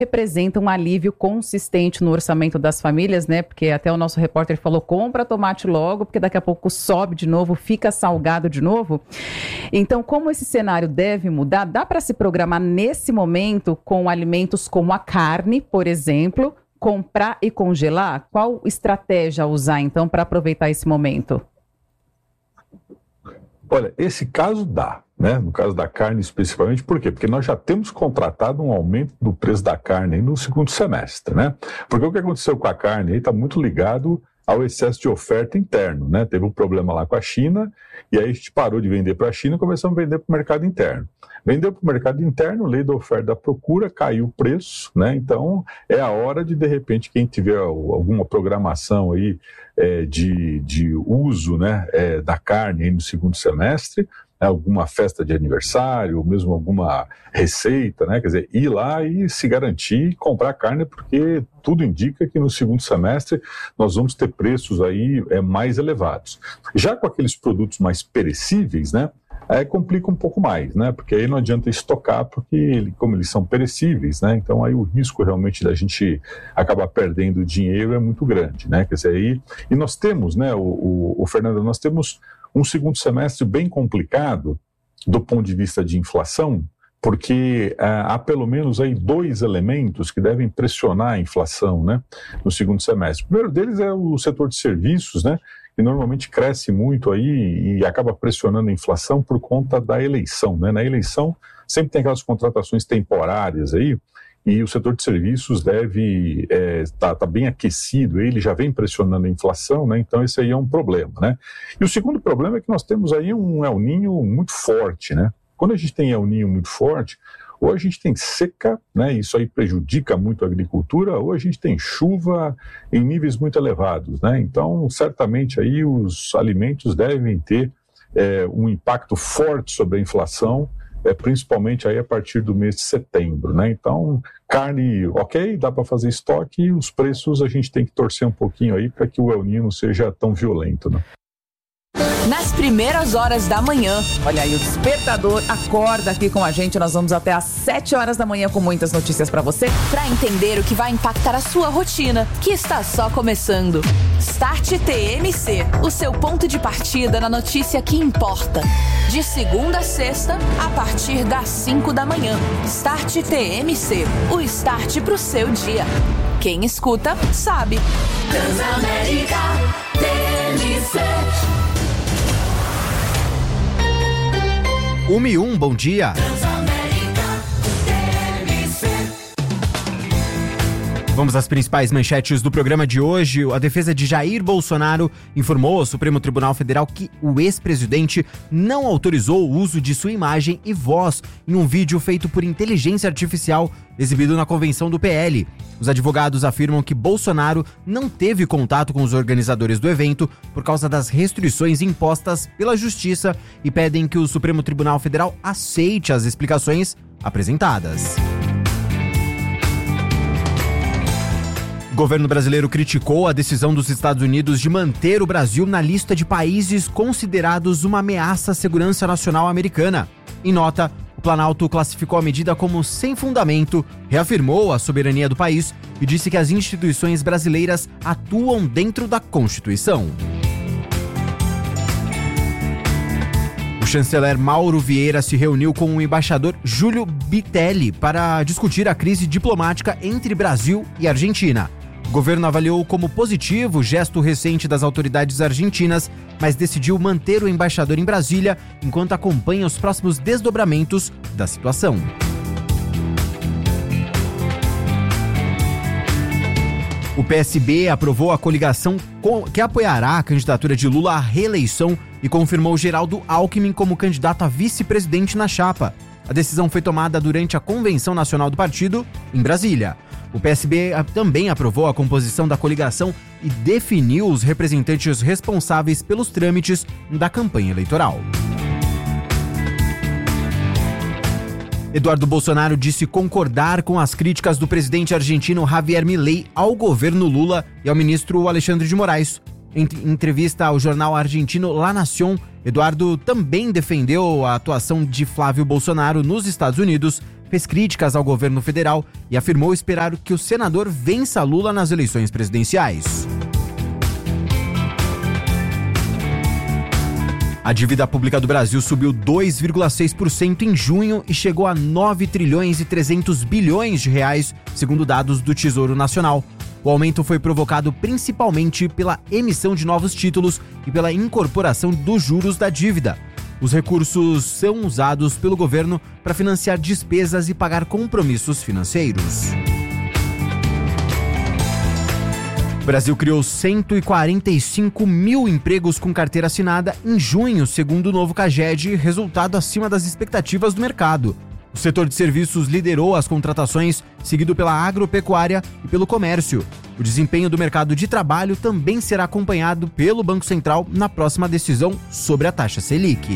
representa um alívio consistente no orçamento das famílias, né? Porque até o nosso repórter falou, compra tomate logo, porque daqui a pouco sobe de novo, fica salgado de novo. Então, como esse cenário deve mudar, dá para se programar nesse momento com alimentos como a carne, por exemplo, comprar e congelar? Qual estratégia usar, então, para aproveitar esse momento? Olha, esse caso dá, né? No caso da carne especificamente, por quê? Porque nós já temos contratado um aumento do preço da carne aí no segundo semestre, né? Porque o que aconteceu com a carne aí está muito ligado ao excesso de oferta interno, né? Teve um problema lá com a China e aí a gente parou de vender para a China e começamos a vender para o mercado interno. Vendeu para o mercado interno, lei da oferta e da procura, caiu o preço, né? Então é a hora de repente, quem tiver alguma programação aí de uso, né, da carne aí no segundo semestre, alguma festa de aniversário, ou mesmo alguma receita, né? Quer dizer, ir lá e se garantir comprar carne, porque tudo indica que no segundo semestre nós vamos ter preços aí mais elevados. Já com aqueles produtos mais perecíveis, né? Complica um pouco mais, né? Porque aí não adianta estocar, porque como eles são perecíveis, né? Então aí o risco realmente da gente acabar perdendo dinheiro é muito grande, né? Quer dizer, aí... E nós temos, né, Fernando, nós temos um segundo semestre bem complicado do ponto de vista de inflação, porque há pelo menos aí 2 elementos que devem pressionar a inflação, né, no segundo semestre. O primeiro deles é o setor de serviços, né, que normalmente cresce muito aí e acaba pressionando a inflação por conta da eleição, né? Na eleição sempre tem aquelas contratações temporárias aí, e o setor de serviços deve tá bem aquecido, ele já vem pressionando a inflação, né? Então esse aí é um problema, né? E o segundo problema é que nós temos aí um El Niño muito forte, né? Quando a gente tem El Niño muito forte, ou a gente tem seca, né? Isso aí prejudica muito a agricultura, ou a gente tem chuva em níveis muito elevados, né? Então certamente aí os alimentos devem ter um impacto forte sobre a inflação, principalmente aí a partir do mês de setembro, né? Então, carne, ok, dá para fazer estoque, e os preços a gente tem que torcer um pouquinho aí para que o El Niño não seja tão violento, né? Nas primeiras horas da manhã. Olha aí, o Despertador acorda aqui com a gente. Nós vamos até às 7 horas da manhã com muitas notícias para você. Para entender o que vai impactar a sua rotina, que está só começando. Start TMC, o seu ponto de partida na notícia que importa. De segunda a sexta, a partir das 5 da manhã. Start TMC, o start pro seu dia. Quem escuta, sabe. Transamérica TMC. 1:01, bom dia. Vamos às principais manchetes do programa de hoje. A defesa de Jair Bolsonaro informou ao Supremo Tribunal Federal que o ex-presidente não autorizou o uso de sua imagem e voz em um vídeo feito por inteligência artificial exibido na convenção do PL. Os advogados afirmam que Bolsonaro não teve contato com os organizadores do evento por causa das restrições impostas pela Justiça e pedem que o Supremo Tribunal Federal aceite as explicações apresentadas. O governo brasileiro criticou a decisão dos Estados Unidos de manter o Brasil na lista de países considerados uma ameaça à segurança nacional americana. Em nota, o Planalto classificou a medida como sem fundamento, reafirmou a soberania do país e disse que as instituições brasileiras atuam dentro da Constituição. O chanceler Mauro Vieira se reuniu com o embaixador Júlio Bitelli para discutir a crise diplomática entre Brasil e Argentina. O governo avaliou como positivo o gesto recente das autoridades argentinas, mas decidiu manter o embaixador em Brasília enquanto acompanha os próximos desdobramentos da situação. O PSB aprovou a coligação que apoiará a candidatura de Lula à reeleição e confirmou Geraldo Alckmin como candidato a vice-presidente na chapa. A decisão foi tomada durante a Convenção Nacional do Partido, em Brasília. O PSB também aprovou a composição da coligação e definiu os representantes responsáveis pelos trâmites da campanha eleitoral. Eduardo Bolsonaro disse concordar com as críticas do presidente argentino Javier Milei ao governo Lula e ao ministro Alexandre de Moraes. Em entrevista ao jornal argentino La Nación, Eduardo também defendeu a atuação de Flávio Bolsonaro nos Estados Unidos, fez críticas ao governo federal e afirmou esperar que o senador vença Lula nas eleições presidenciais. A dívida pública do Brasil subiu 2,6% em junho e chegou a 9 trilhões e 300 bilhões de reais, segundo dados do Tesouro Nacional. O aumento foi provocado principalmente pela emissão de novos títulos e pela incorporação dos juros da dívida. Os recursos são usados pelo governo para financiar despesas e pagar compromissos financeiros. O Brasil criou 145 mil empregos com carteira assinada em junho, segundo o novo CAGED, resultado acima das expectativas do mercado. O setor de serviços liderou as contratações, seguido pela agropecuária e pelo comércio. O desempenho do mercado de trabalho também será acompanhado pelo Banco Central na próxima decisão sobre a taxa Selic.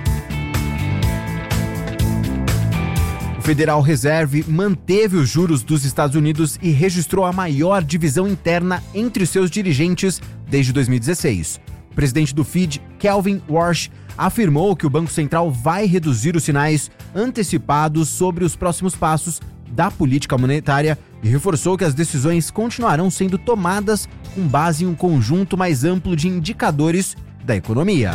O Federal Reserve manteve os juros dos Estados Unidos e registrou a maior divisão interna entre seus dirigentes desde 2016. O presidente do FED, Kelvin Warsh, afirmou que o Banco Central vai reduzir os sinais antecipados sobre os próximos passos da política monetária e reforçou que as decisões continuarão sendo tomadas com base em um conjunto mais amplo de indicadores da economia.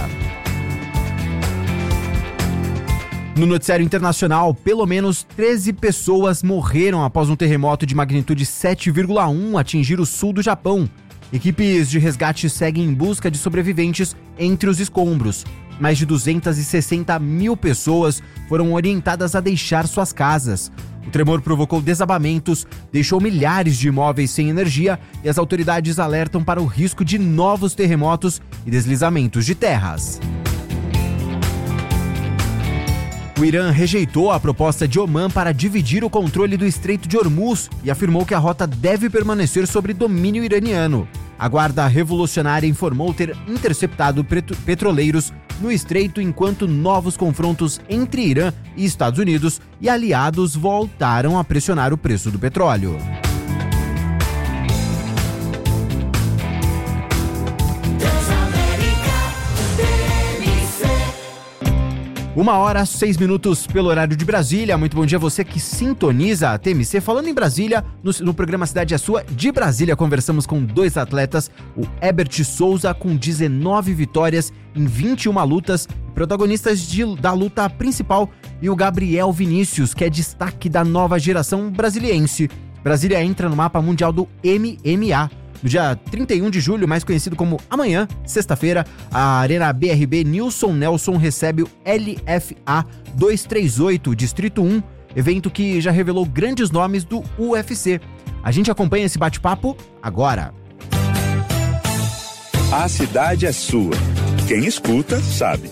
No noticiário internacional, pelo menos 13 pessoas morreram após um terremoto de magnitude 7,1 atingir o sul do Japão. Equipes de resgate seguem em busca de sobreviventes entre os escombros. Mais de 260 mil pessoas foram orientadas a deixar suas casas. O tremor provocou desabamentos, deixou milhares de imóveis sem energia e as autoridades alertam para o risco de novos terremotos e deslizamentos de terras. O Irã rejeitou a proposta de Omã para dividir o controle do Estreito de Hormuz e afirmou que a rota deve permanecer sob domínio iraniano. A Guarda Revolucionária informou ter interceptado petroleiros no estreito enquanto novos confrontos entre Irã e Estados Unidos e aliados voltaram a pressionar o preço do petróleo. 1h06 pelo horário de Brasília. Muito bom dia a você que sintoniza a TMC. Falando em Brasília, no programa Cidade é Sua, de Brasília, conversamos com dois atletas, o Herbert Souza, com 19 vitórias em 21 lutas, protagonistas da luta principal, e o Gabriel Vinícius, que é destaque da nova geração brasiliense. Brasília entra no mapa mundial do MMA. No dia 31 de julho, mais conhecido como amanhã, sexta-feira, a Arena BRB Nilson Nelson recebe o LFA 238, Distrito 1, evento que já revelou grandes nomes do UFC. A gente acompanha esse bate-papo agora. A cidade é sua. Quem escuta, sabe.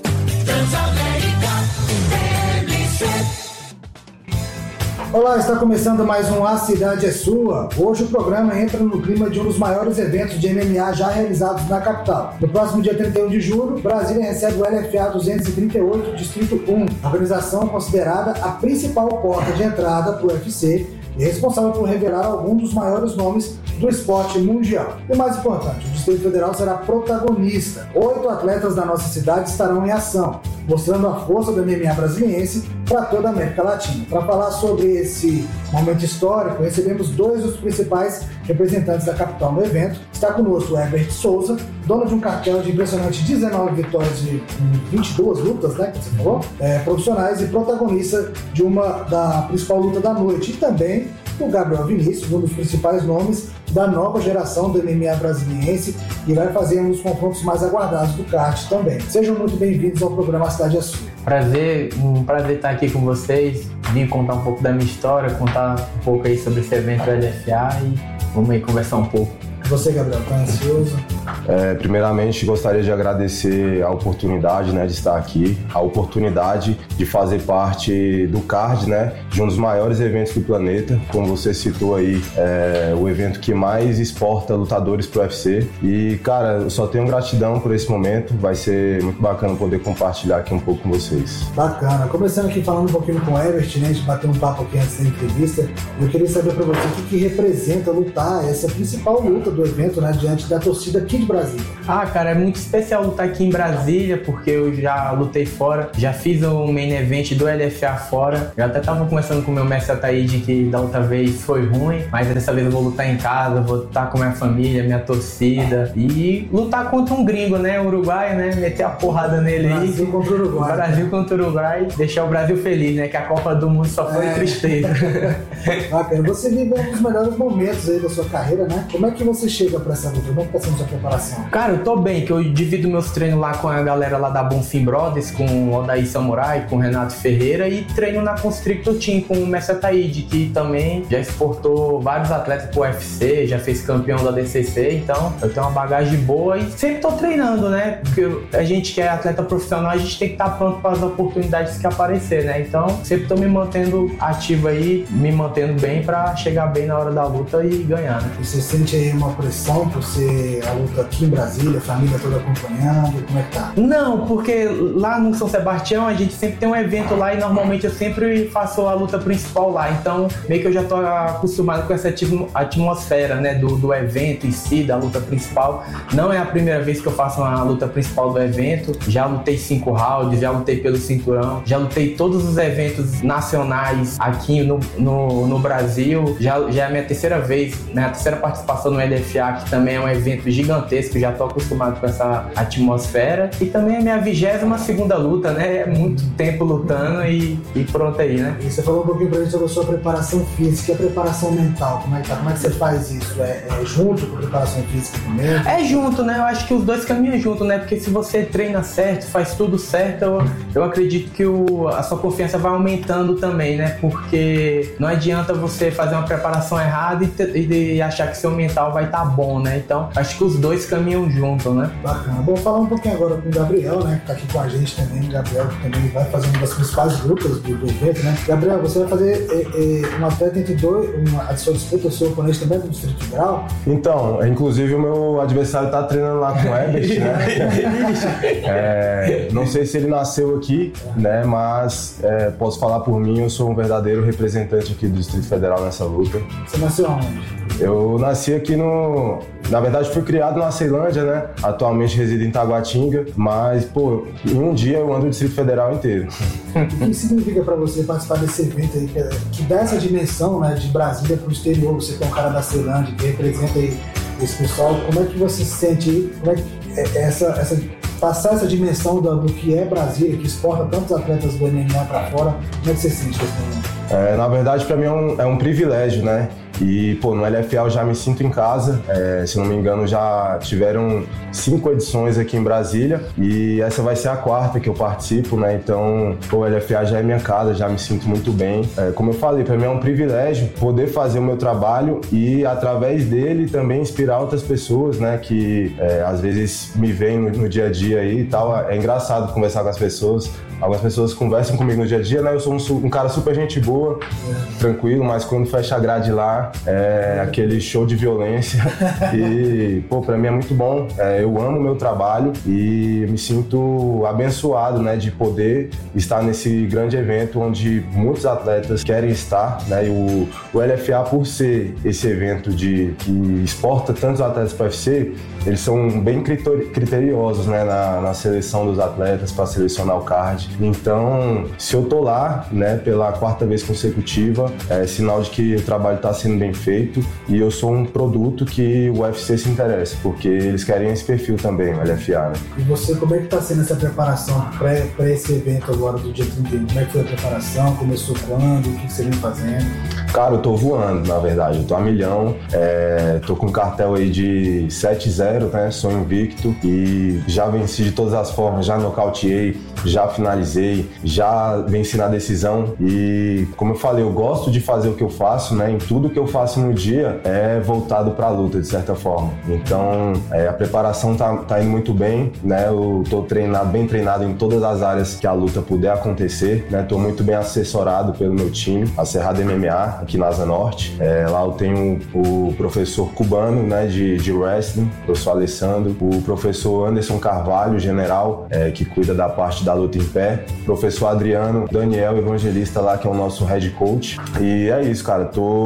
Olá, está começando mais um A Cidade é Sua. Hoje o programa entra no clima de um dos maiores eventos de MMA já realizados na capital. No próximo dia 31 de julho, Brasília recebe o LFA 238, Distrito 1, organização considerada a principal porta de entrada para o UFC e responsável por revelar alguns dos maiores nomes do esporte mundial. E mais importante, o Distrito Federal será protagonista. 8 atletas da nossa cidade estarão em ação, mostrando a força do MMA brasiliense para toda a América Latina. Para falar sobre esse momento histórico, recebemos dois dos principais representantes da capital no evento. Está conosco o Herbert Souza, dono de um cartel de impressionante 19 vitórias de 22 lutas, né, que você falou, profissionais e protagonista de da principal luta da noite. E também o Gabriel Vinícius, um dos principais nomes da nova geração do MMA brasiliense, e vai fazer um dos confrontos mais aguardados do kart também. Sejam muito bem-vindos ao programa Cidade é Sua. Um prazer estar aqui com vocês, vim contar um pouco da minha história, contar um pouco aí sobre esse evento do LFA e vamos aí conversar um pouco. Você, Gabriel, está ansioso? Primeiramente, gostaria de agradecer a oportunidade, né, de estar aqui, a oportunidade de fazer parte do card, né, de um dos maiores eventos do planeta, como você citou aí, o evento que mais exporta lutadores para o UFC. E, cara, eu só tenho gratidão por esse momento, vai ser muito bacana poder compartilhar aqui um pouco com vocês. Bacana. Começando aqui falando um pouquinho com o Herbert, né, a gente bateu um papo aqui antes da entrevista, eu queria saber para você o que representa lutar, essa principal luta do evento, né, diante da torcida que aqui de Brasília? Cara, é muito especial lutar aqui em Brasília, porque eu já lutei fora, já fiz o main event do LFA fora, eu até tava conversando com o meu mestre Ataíde que da outra vez foi ruim, mas dessa vez eu vou lutar em casa, vou lutar com minha família, minha torcida e lutar contra um gringo, né, Uruguai, né, meter a porrada nele aí. Brasil contra o Uruguai. Brasil contra o Uruguai, deixar o Brasil feliz, né, que a Copa do Mundo só foi tristeza. Bacana, você vive um dos melhores momentos aí da sua carreira, né? Como é que você chega pra essa luta? Como é que tá sendo a sua preparação? Cara, eu tô bem, que eu divido meus treinos lá com a galera lá da Bonfim Brothers, com o Odair Samurai, com o Renato Ferreira e treino na Constrictor Team com o Mestre Ataíde, que também já exportou vários atletas pro UFC, já fez campeão da DCC, então eu tenho uma bagagem boa e sempre tô treinando, né? Porque a gente que é atleta profissional, a gente tem que estar pronto para as oportunidades que aparecer, né? Então sempre tô me mantendo ativo aí, me mantendo bem pra chegar bem na hora da luta e ganhar, né? Você sente aí uma pressão por ser a luta aqui em Brasília, a família toda acompanhando? Como é que tá? Não, porque lá no São Sebastião a gente sempre tem um evento lá e normalmente eu sempre faço a luta principal lá, então meio que eu já tô acostumado com essa atmosfera, né, do evento em si, da luta principal. Não é a primeira vez que eu faço uma luta principal do evento, já lutei 5 rounds, já lutei pelo cinturão, já lutei todos os eventos nacionais aqui no Brasil, já é a minha terceira vez, né, a terceira participação no LFA, que também é um evento gigantesco, já tô acostumado com essa atmosfera, e também é minha 22ª luta, né, é muito tempo lutando e pronto aí, né. E você falou um pouquinho pra gente sobre a sua preparação física e a preparação mental, como é que tá? Como é que você faz isso? É junto com a preparação física primeiro? É junto, né, eu acho que os dois caminham junto, né, porque se você treina certo, faz tudo certo, eu acredito que a sua confiança vai aumentando também, né, porque não adianta você fazer uma preparação errada e achar que seu mental vai estar bom, né, então acho que os dois caminham junto, né. Bacana. Vou falar um pouquinho agora com o Gabriel, né, que tá aqui com a gente também, o Gabriel que também vai fazer uma das principais lutas do evento, né. Gabriel, você vai fazer um atleta entre dois, a sua disputa, o seu oponente também do Distrito Federal? Então, inclusive o meu adversário tá treinando lá com o Ebert, né? Não sei se ele nasceu aqui, né, mas posso falar por mim, eu sou um verdadeiro representante aqui do Distrito Federal nessa luta. Você nasceu onde? Eu nasci aqui na verdade fui criado na Ceilândia, né? Atualmente resido em Taguatinga, mas, pô, em um dia eu ando o Distrito Federal inteiro. O que significa pra você participar desse evento aí, que dá essa dimensão, né, de Brasília pro exterior, você que é um cara da Ceilândia, que representa aí esse pessoal, como é que você se sente aí, como é que passar essa dimensão do que é Brasília, que exporta tantos atletas do MMA pra fora, como é que você se sente nesse momento? Na verdade, pra mim é um privilégio, né? E, pô, no LFA eu já me sinto em casa, se não me engano já tiveram 5 edições aqui em Brasília e essa vai ser a 4ª que eu participo, né, então o LFA já é minha casa, já me sinto muito bem. Como eu falei, para mim é um privilégio poder fazer o meu trabalho e através dele também inspirar outras pessoas, né, que às vezes me veem no dia a dia aí e tal. É engraçado conversar com as pessoas. Algumas pessoas conversam comigo no dia a dia, né? Eu sou um cara super gente boa, tranquilo, mas quando fecha a grade lá, é aquele show de violência. E, pô, pra mim é muito bom. Eu amo o meu trabalho e me sinto abençoado, né? De poder estar nesse grande evento onde muitos atletas querem estar, né? E o LFA, por ser esse evento que exporta tantos atletas para o UFC, eles são bem criteriosos, né? Na seleção dos atletas para selecionar o card. Então, se eu tô lá, né, pela 4ª vez consecutiva, é sinal de que o trabalho tá sendo bem feito e eu sou um produto que o UFC se interessa, porque eles querem esse perfil também, o LFA, né? E você, como é que tá sendo essa preparação para esse evento agora do dia 31? Como é que foi a preparação? Começou quando? O que você vem fazendo? Cara, eu tô voando, na verdade. Eu tô a milhão. Tô com um cartel aí de 7-0, né? Sou invicto e já venci de todas as formas, já nocauteei, já finalizei, já venci na decisão e, como eu falei, eu gosto de fazer o que eu faço, né? Em tudo que eu faço no dia é voltado pra luta, de certa forma. Então, a preparação tá indo muito bem, né? Eu tô bem treinado em todas as áreas que a luta puder acontecer, né? Tô muito bem assessorado pelo meu time, a Cerrado MMA, aqui na Asa Norte. Lá eu tenho o professor cubano, né? De wrestling, o professor Alessandro, o professor Anderson Carvalho, general, que cuida da parte da luta em pé, professor Adriano, Daniel Evangelista lá, que é o nosso head coach. E é isso, cara, tô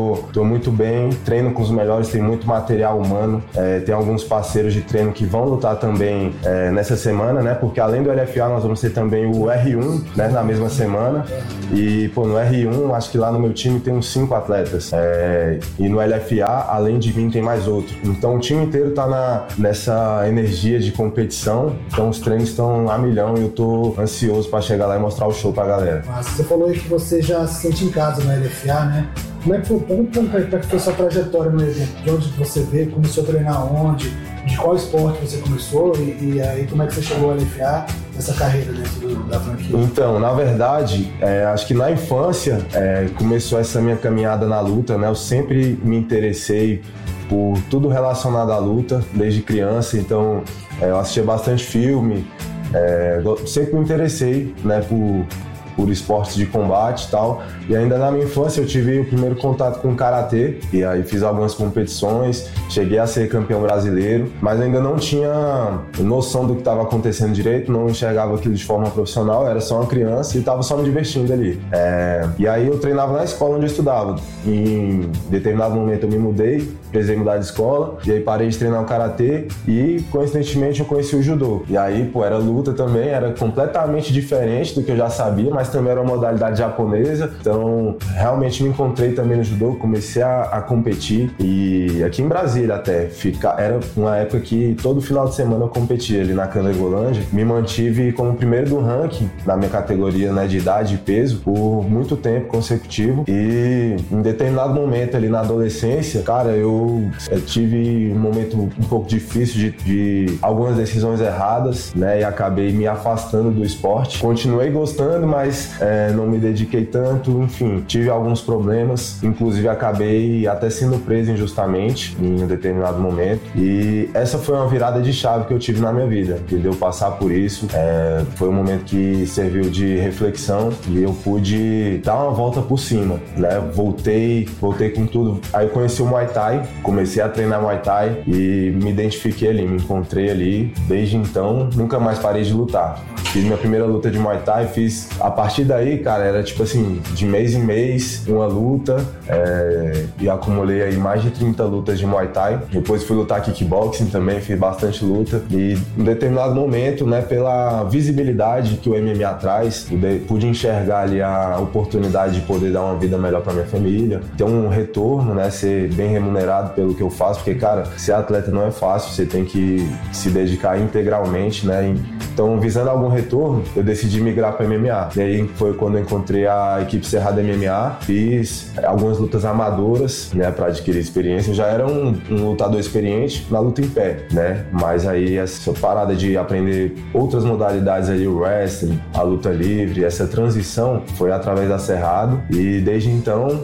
muito bem, treino com os melhores, tem muito material humano, tem alguns parceiros de treino que vão lutar também nessa semana, né? Porque além do LFA nós vamos ter também o R1, né? Na mesma semana. E, no R1, acho que lá no meu time tem uns 5 atletas. E no LFA, além de mim, tem mais outro. Então o time inteiro tá nessa energia de competição. Então os treinos estão a milhão e eu tô ansioso para chegar lá e mostrar o show pra galera. Mas você falou aí que você já se sente em casa no LFA, né? Como é que foi, como é que foi sua trajetória no evento? De onde você veio, começou a treinar onde, de qual esporte você começou e aí como é que você chegou ao LFA, essa carreira dentro da franquia? Então, na verdade, acho que na infância começou essa minha caminhada na luta, né? Eu sempre me interessei por tudo relacionado à luta, desde criança, então eu assistia bastante filme, sempre me interessei, né, por esportes de combate e tal. E ainda na minha infância eu tive o primeiro contato com o karatê, e aí fiz algumas competições, cheguei a ser campeão brasileiro, mas ainda não tinha noção do que estava acontecendo direito, não enxergava aquilo de forma profissional, era só uma criança e estava só me divertindo ali. E aí eu treinava na escola onde eu estudava. Em determinado momento eu me mudei, precisei mudar de escola, e aí parei de treinar o karatê e coincidentemente eu conheci o judô. E aí, era luta também, era completamente diferente do que eu já sabia, mas também era uma modalidade japonesa, então realmente me encontrei também no judô, comecei a competir, e aqui em Brasília até, era uma época que todo final de semana eu competia ali na Candegolândia, me mantive como primeiro do ranking na minha categoria, né, de idade e peso por muito tempo consecutivo, e em determinado momento ali na adolescência, cara, eu tive um momento um pouco difícil de algumas decisões erradas, né, e acabei me afastando do esporte. Continuei gostando, mas não me dediquei tanto, enfim, tive alguns problemas, inclusive acabei até sendo preso injustamente em um determinado momento, e essa foi uma virada de chave que eu tive na minha vida, que deu passar por isso. Foi um momento que serviu de reflexão e eu pude dar uma volta por cima, né, voltei com tudo. Aí eu conheci o Muay Thai, comecei a treinar Muay Thai e me identifiquei ali, me encontrei ali. Desde então, nunca mais parei de lutar. Fiz minha primeira luta de Muay Thai, a partir daí, cara, era tipo assim, de mês em mês, uma luta, e acumulei aí mais de 30 lutas de Muay Thai. Depois fui lutar kickboxing também, fiz bastante luta, e em determinado momento, né, pela visibilidade que o MMA traz, pude enxergar ali a oportunidade de poder dar uma vida melhor pra minha família, ter um retorno, né, ser bem remunerado pelo que eu faço, porque, cara, ser atleta não é fácil, você tem que se dedicar integralmente, né? Então, visando algum retorno, eu decidi migrar para MMA. E aí foi quando eu encontrei a equipe Cerrado MMA, fiz algumas lutas amadoras, né, para adquirir experiência. Eu já era um lutador experiente na luta em pé, né? Mas aí essa parada de aprender outras modalidades ali, o wrestling, a luta livre, essa transição foi através da Cerrado, e desde então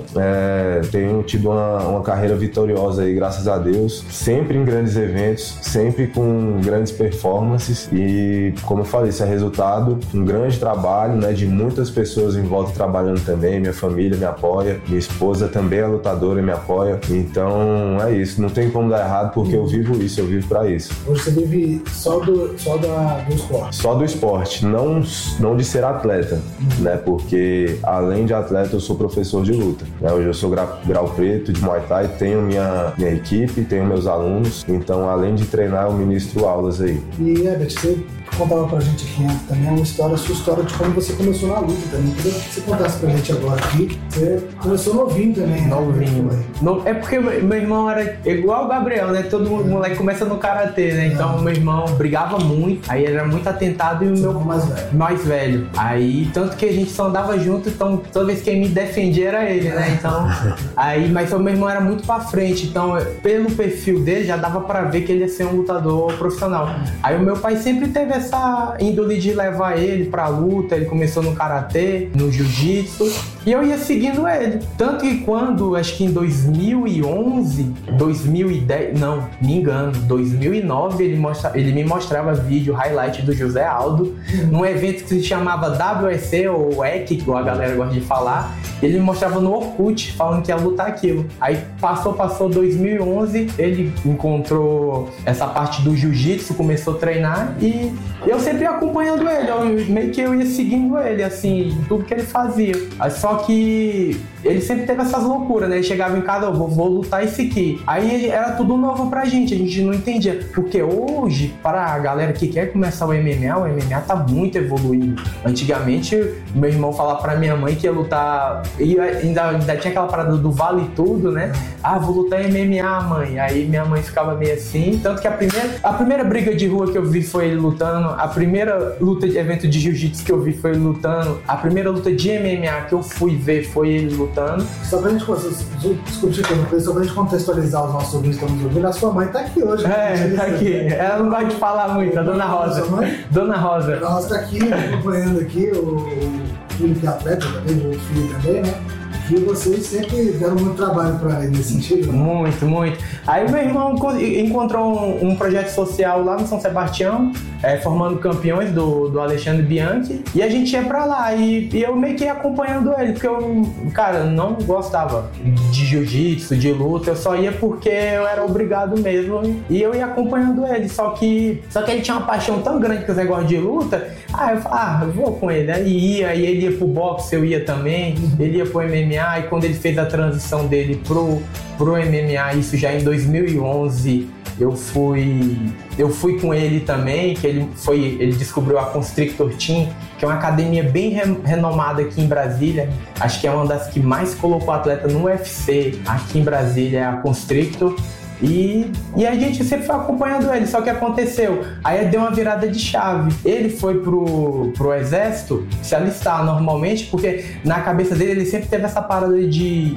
tenho tido uma carreira vitoriosa aí, graças a Deus, sempre em grandes eventos, sempre com grandes performances, e como eu falei, isso é resultado de um grande trabalho, né, de muitas pessoas em volta trabalhando também. Minha família me apoia, minha esposa também é lutadora e me apoia, então é isso, não tem como dar errado, porque eu vivo isso, eu vivo pra isso. Hoje você vive só do esporte? Só do esporte, não de ser atleta, né, porque além de atleta eu sou professor de luta, né? Hoje eu sou grau preto de Muay Thai, tenho minha equipe, tenho meus alunos, então além de treinar eu ministro aulas aí. E Herbert, você contava pra gente aqui antes também a sua história de como você começou na luta também. Queria que você contasse pra gente agora aqui. Você começou novinho também, né? Novinho. É porque meu irmão era igual o Gabriel, né? Todo moleque começa no karatê, né? Então meu irmão brigava muito, aí ele era muito atentado, e o meu mais velho. Aí, tanto que a gente só andava junto, então toda vez que quem me defendia era ele, né? Então, mas o meu irmão era muito pra frente, então pelo perfil dele já dava pra ver que ele ia ser um lutador profissional. Aí o meu pai sempre teve essa índole de levar ele pra luta, ele começou no karatê, no jiu-jitsu, e eu ia seguindo ele. Tanto que quando, acho que em 2009, ele me mostrava vídeo, highlight do José Aldo, num evento que se chamava WEC, ou EC, igual a galera gosta de falar. Ele me mostrava no Orkut, falando que ia lutar aquilo. Aí passou 2011, ele encontrou essa parte do jiu-jitsu, começou a treinar, e eu sempre ia acompanhando ele, meio que eu ia seguindo ele, assim, tudo que ele fazia. Só que ele sempre teve essas loucuras, né? Ele chegava em casa, eu vou lutar esse aqui. Aí era tudo novo pra gente, a gente não entendia. Porque hoje, para a galera que quer começar o MMA tá muito evoluído. Antigamente, meu irmão falava pra minha mãe que ia lutar, e ainda tinha aquela parada do vale tudo, né? Ah, vou lutar MMA, mãe. Aí minha mãe ficava meio assim, tanto que a primeira briga de rua que eu vi foi ele lutando, a primeira luta de evento de jiu-jitsu que eu vi foi ele lutando, a primeira luta de MMA que eu fui ver foi ele lutando. Só pra gente contextualizar os nossos ouvintes que estamos ouvindo, a sua mãe tá aqui hoje. Tá aqui. Ela não gosta de falar muito, a Dona Rosa. Dona Rosa. A Rosa tá aqui, acompanhando aqui o filho que é atleta também, o filho também, né? E vocês sempre deram muito trabalho para ele nesse sentido, né? Muito, muito. Aí meu irmão encontrou um projeto social lá no São Sebastião, formando campeões do Alexandre Bianchi, e a gente ia pra lá, e eu meio que ia acompanhando ele, porque eu, cara, não gostava de jiu-jitsu, de luta, eu só ia porque eu era obrigado mesmo, e eu ia acompanhando ele, só que ele tinha uma paixão tão grande com os negócios de luta, eu falei, eu vou com ele, aí ele ia pro boxe, eu ia também, ele ia pro MMA, e quando ele fez a transição dele pro MMA, isso já em 2011, eu fui com ele também, que ele descobriu a Constrictor Team, que é uma academia bem renomada aqui em Brasília. Acho que é uma das que mais colocou atleta no UFC aqui em Brasília, é a Constrictor. E a gente sempre foi acompanhando ele, só que aconteceu, aí deu uma virada de chave. Ele foi pro exército se alistar normalmente, porque na cabeça dele ele sempre teve essa parada de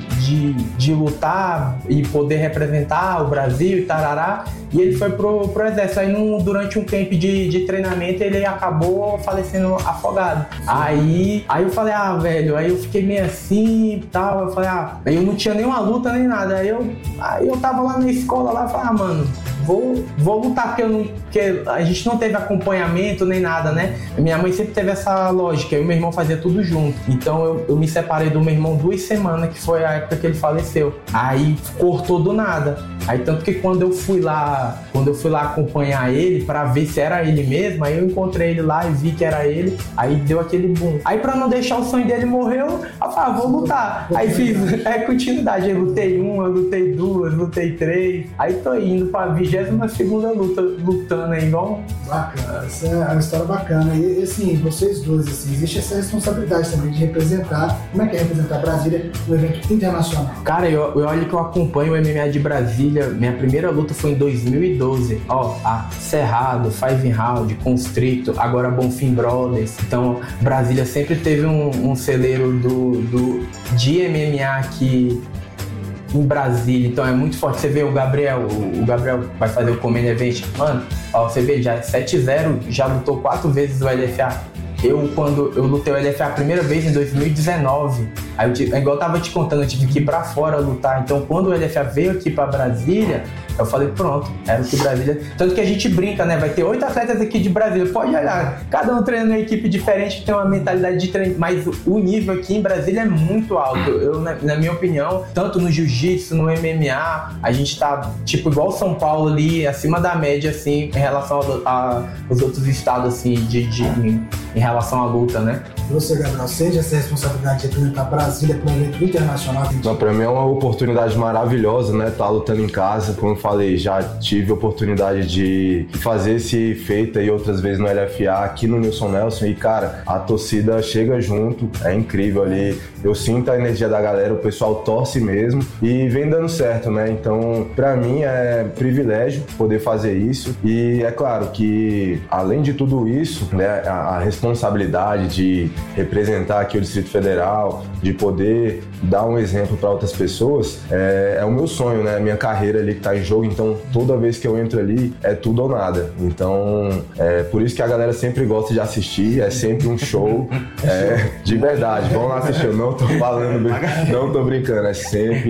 lutar e poder representar o Brasil e tarará, e ele foi pro exército. Aí durante um camp de treinamento ele acabou falecendo afogado. Aí eu falei, velho, aí eu fiquei meio assim e tal, eu falei, aí eu não tinha nenhuma luta nem nada, aí eu tava lá na escola lá e falei, mano, vou lutar, porque a gente não teve acompanhamento nem nada, né? Minha mãe sempre teve essa lógica, eu e meu irmão fazia tudo junto. Então eu me separei do meu irmão 2 semanas, que foi a época que ele faleceu. Aí cortou do nada. Aí tanto que quando eu fui lá acompanhar ele pra ver se era ele mesmo, aí eu encontrei ele lá e vi que era ele, aí deu aquele boom. Aí pra não deixar o sonho dele morrer, eu falei, vou lutar. Aí fiz continuidade, eu lutei 1, eu lutei 2, lutei 3, aí tô indo pra 22ª luta, lutando aí, igual... Bacana, essa é uma história bacana. E assim, vocês dois, assim, existe essa responsabilidade também de representar, como é que é representar Brasília no evento internacional? Cara, eu olho que eu acompanho o MMA de Brasília, minha primeira luta foi em 2012, a Cerrado, Five Round, Constrictor, agora Bonfim Brothers. Então, Brasília sempre teve um celeiro de MMA aqui em Brasília, então é muito forte. Você vê o Gabriel vai fazer o Command Event, mano, você vê, já é 7-0, já lutou 4 vezes o LFA. Quando eu lutei o LFA a primeira vez em 2019, aí igual eu tava te contando, eu tive que ir pra fora lutar. Então quando o LFA veio aqui pra Brasília, eu falei, pronto, era o que Brasília... Tanto que a gente brinca, né? Vai ter 8 atletas aqui de Brasília, pode olhar, cada um treinando em equipe diferente, que tem uma mentalidade de treino, mas o nível aqui em Brasília é muito alto. Na minha opinião, tanto no jiu-jitsu, no MMA, a gente tá, tipo, igual São Paulo ali, acima da média, assim, em relação aos outros estados, assim, em relação à luta, né? E você, Gabriel, sente essa responsabilidade de representar Brasília para um evento internacional? Não, pra mim é uma oportunidade maravilhosa, né? Tá lutando em casa, como eu falei, já tive a oportunidade de fazer esse feito aí outras vezes no LFA, aqui no Nilson Nelson, e cara, a torcida chega junto, é incrível ali, eu sinto a energia da galera, o pessoal torce mesmo, e vem dando certo, né? Então, pra mim é privilégio poder fazer isso, e é claro que, além de tudo isso, né, a responsabilidade de representar aqui o Distrito Federal, de poder dar um exemplo para outras pessoas, é o meu sonho, né? Minha carreira ali que tá em jogo, então toda vez que eu entro ali é tudo ou nada. Então, por isso que a galera sempre gosta de assistir, é sempre um show, de verdade. Vão lá assistir, eu não tô falando, não tô brincando, é sempre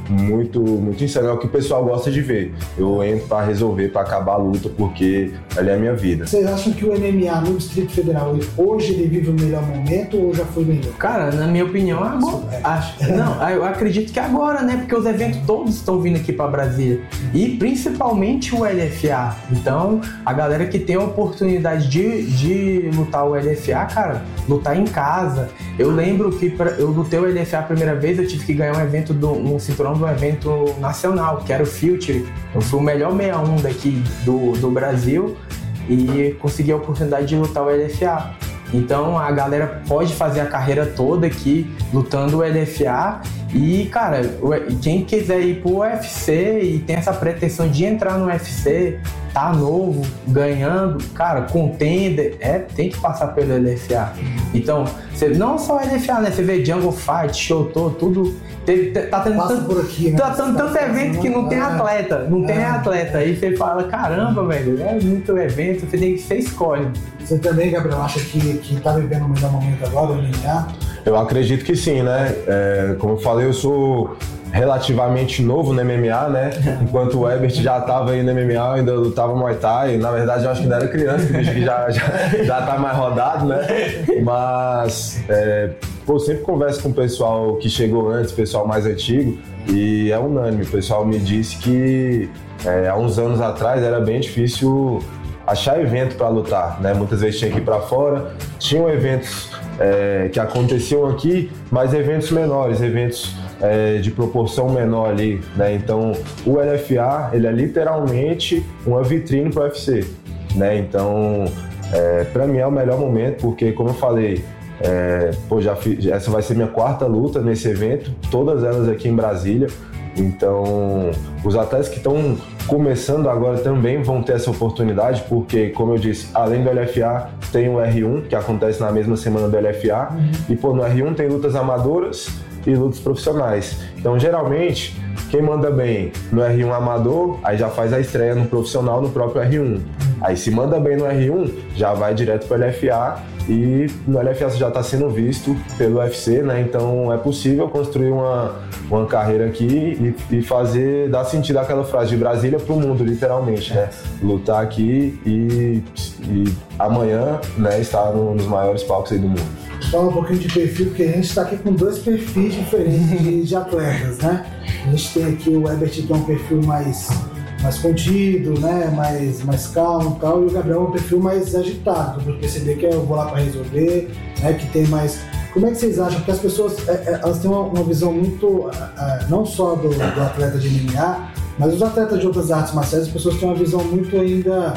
muito insano, é o que o pessoal gosta de ver. Eu entro para resolver, para acabar a luta, porque ela é a minha vida. Vocês acham que o MMA no Distrito Federal, hoje ele vive o melhor momento ou já foi melhor? Cara, na minha opinião, agora. Não, eu acredito que agora, né? Porque os eventos todos estão vindo aqui para Brasília. E principalmente o LFA. Então, a galera que tem a oportunidade de lutar o LFA, cara, lutar em casa. Eu lembro que eu lutei o LFA a primeira vez, eu tive que ganhar um evento no cinturão de um evento nacional, que era o Future. Eu fui o melhor 61 daqui do Brasil e consegui a oportunidade de lutar o LFA. Então a galera pode fazer a carreira toda aqui lutando o LFA e, cara, quem quiser ir pro UFC e tem essa pretensão de entrar no UFC, tá novo, ganhando, cara, contender, tem que passar pelo LFA. Então, não só o LFA, né? Você vê Jungle Fight, Showtô, tudo. Tá tendo tanto evento que não tem atleta, tem atleta. Aí você fala, caramba, velho, é muito evento, você escolhe. Você também, Gabriel, acha que tá vivendo o melhor momento agora, o MMA? Eu acredito que sim, né? Como eu falei, eu sou relativamente novo no MMA, né? Enquanto o Ebert já estava aí no MMA, eu ainda lutava Muay Thai. Na verdade, eu acho que ainda era criança, que já tá mais rodado, né? Mas, eu sempre converso com o pessoal que chegou antes, pessoal mais antigo, e é unânime. O pessoal me disse que há uns anos atrás era bem difícil achar evento para lutar, né? Muitas vezes tinha que ir para fora, tinham eventos que aconteciam aqui, mas eventos menores, eventos de proporção menor ali, né? Então o LFA, ele é literalmente uma vitrine para o UFC, né? Então para mim é o melhor momento, porque como eu falei, essa vai ser minha 4ª luta nesse evento, todas elas aqui em Brasília. Então os atletas que estão começando agora também vão ter essa oportunidade, porque, como eu disse, além do LFA tem o R1, que acontece na mesma semana do LFA, e no R1 tem lutas amadoras e lutas profissionais. Então, geralmente, quem manda bem no R1 amador, aí já faz a estreia no profissional no próprio R1. Aí, se manda bem no R1, já vai direto para o LFA, e no LFA você já está sendo visto pelo UFC, né? Então, é possível construir uma carreira aqui e dar sentido àquela frase de Brasília para o mundo, literalmente, né? Lutar aqui e amanhã, né, estar nos maiores palcos aí do mundo. Fala um pouquinho de perfil, porque a gente está aqui com 2 perfis diferentes de atletas, né? A gente tem aqui o Ebert, que é um perfil mais contido, né? mais calmo e tal, e o Gabriel é um perfil mais agitado, para perceber que eu vou lá para resolver, né? Que tem mais... Como é que vocês acham? Porque as pessoas elas têm uma visão muito, não só do atleta de MMA, mas os atletas de outras artes marciais, as pessoas têm uma visão muito ainda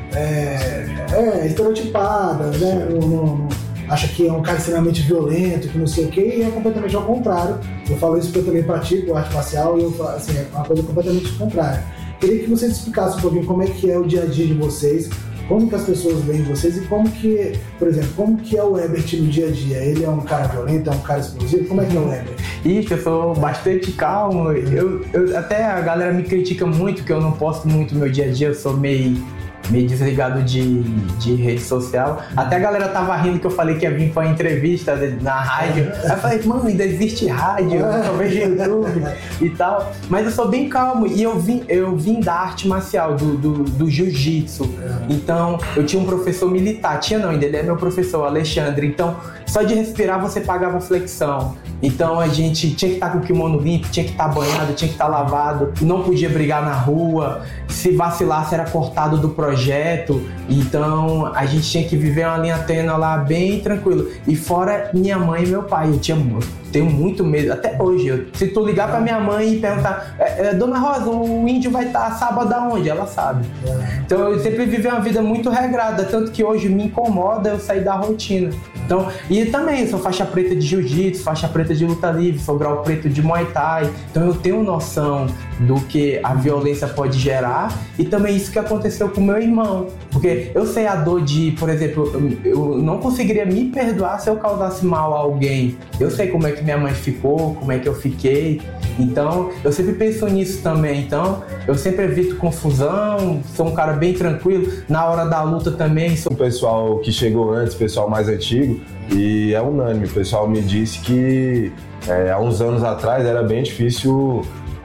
estereotipada, né? Acha que é um cara extremamente violento, que não sei o que, e é completamente ao contrário. Eu falo isso porque eu também pratico arte marcial e eu falo assim, é uma coisa completamente contrária. Queria que vocês explicassem um pouquinho como é que é o dia a dia de vocês, como que as pessoas veem vocês e como que, por exemplo, como que é o Ebert no dia a dia? Ele é um cara violento, é um cara explosivo? Como é que é o Ebert? Eu sou bastante calmo. Até a galera me critica muito que eu não posto muito meu dia a dia, eu sou meio desligado de rede social. Até a galera tava rindo que eu falei que ia vir pra entrevista na rádio. Aí eu falei, mano, ainda existe rádio, eu só vejo YouTube e tal. Mas eu sou bem calmo e eu vim da arte marcial, do jiu-jitsu. Então, eu tinha um professor militar. Ainda ele é meu professor, o Alexandre. Então, só de respirar você pagava flexão. Então, a gente tinha que estar com o kimono limpo, tinha que estar banhado, tinha que estar lavado. Não podia brigar na rua. Se vacilasse, era cortado do projeto. Então, a gente tinha que viver uma linha tênue lá bem tranquilo. E fora minha mãe e meu pai, tenho muito medo, até hoje. Se tu ligar pra minha mãe e perguntar, Dona Rosa, o índio vai estar sábado aonde? Ela sabe. Então eu sempre vivi uma vida muito regrada, tanto que hoje me incomoda eu sair da rotina. Então, e também eu sou faixa preta de jiu-jitsu, faixa preta de luta livre, sou grau preto de Muay Thai. Então eu tenho noção do que a violência pode gerar e também isso que aconteceu com meu irmão. Porque eu sei a dor de, por exemplo, eu não conseguiria me perdoar se eu causasse mal a alguém. Eu sei como é que minha mãe ficou, como é que eu fiquei. Então, eu sempre penso nisso também. Então, eu sempre evito confusão, sou um cara bem tranquilo. Na hora da luta também sou... O pessoal que chegou antes, o pessoal mais antigo, e é unânime, o pessoal me disse que há uns anos atrás era bem difícil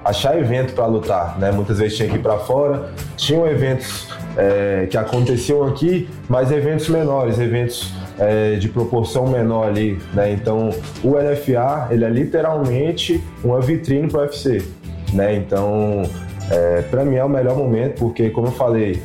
achar evento para lutar, né? Muitas vezes tinha que ir para fora, tinham eventos que aconteciam aqui, mas eventos menores, eventos de proporção menor ali, né? Então o LFA, ele é literalmente uma vitrine para o UFC, né? Então para mim é o melhor momento, porque como eu falei,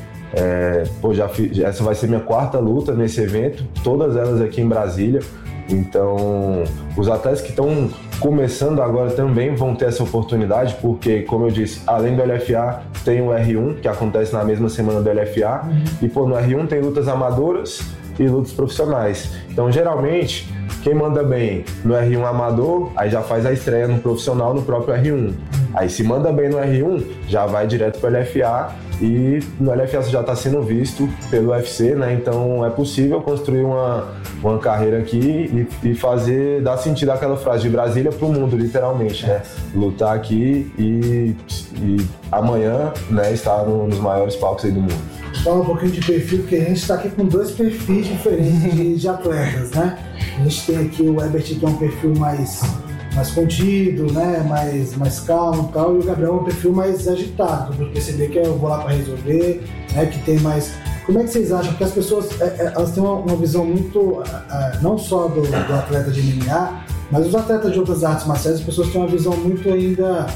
essa vai ser minha 4ª luta nesse evento, todas elas aqui em Brasília. Então os atletas que estão começando agora também vão ter essa oportunidade, porque, como eu disse, além do LFA tem o R1, que acontece na mesma semana do LFA, e no R1 tem lutas amadoras e lutas profissionais. Então geralmente quem manda bem no R1 amador, aí já faz a estreia no profissional no próprio R1. Aí se manda bem no R1, já vai direto para o LFA, e no LFA você já está sendo visto pelo UFC, né? Então é possível construir uma carreira aqui e dar sentido àquela frase de Brasília para o mundo, literalmente, né? Lutar aqui e amanhã, né, estar nos maiores palcos aí do mundo. Fala um pouquinho de perfil, porque a gente está aqui com 2 perfis diferentes de atletas, né? A gente tem aqui o Herbert, que é um perfil mais contido, né? mais calmo e tal, e o Gabriel é um perfil mais agitado, para perceber que eu vou lá para resolver, né? Que tem mais... Como é que vocês acham? Porque as pessoas elas têm uma visão muito, não só do atleta de MMA, mas os atletas de outras artes marciais, as pessoas têm uma visão muito ainda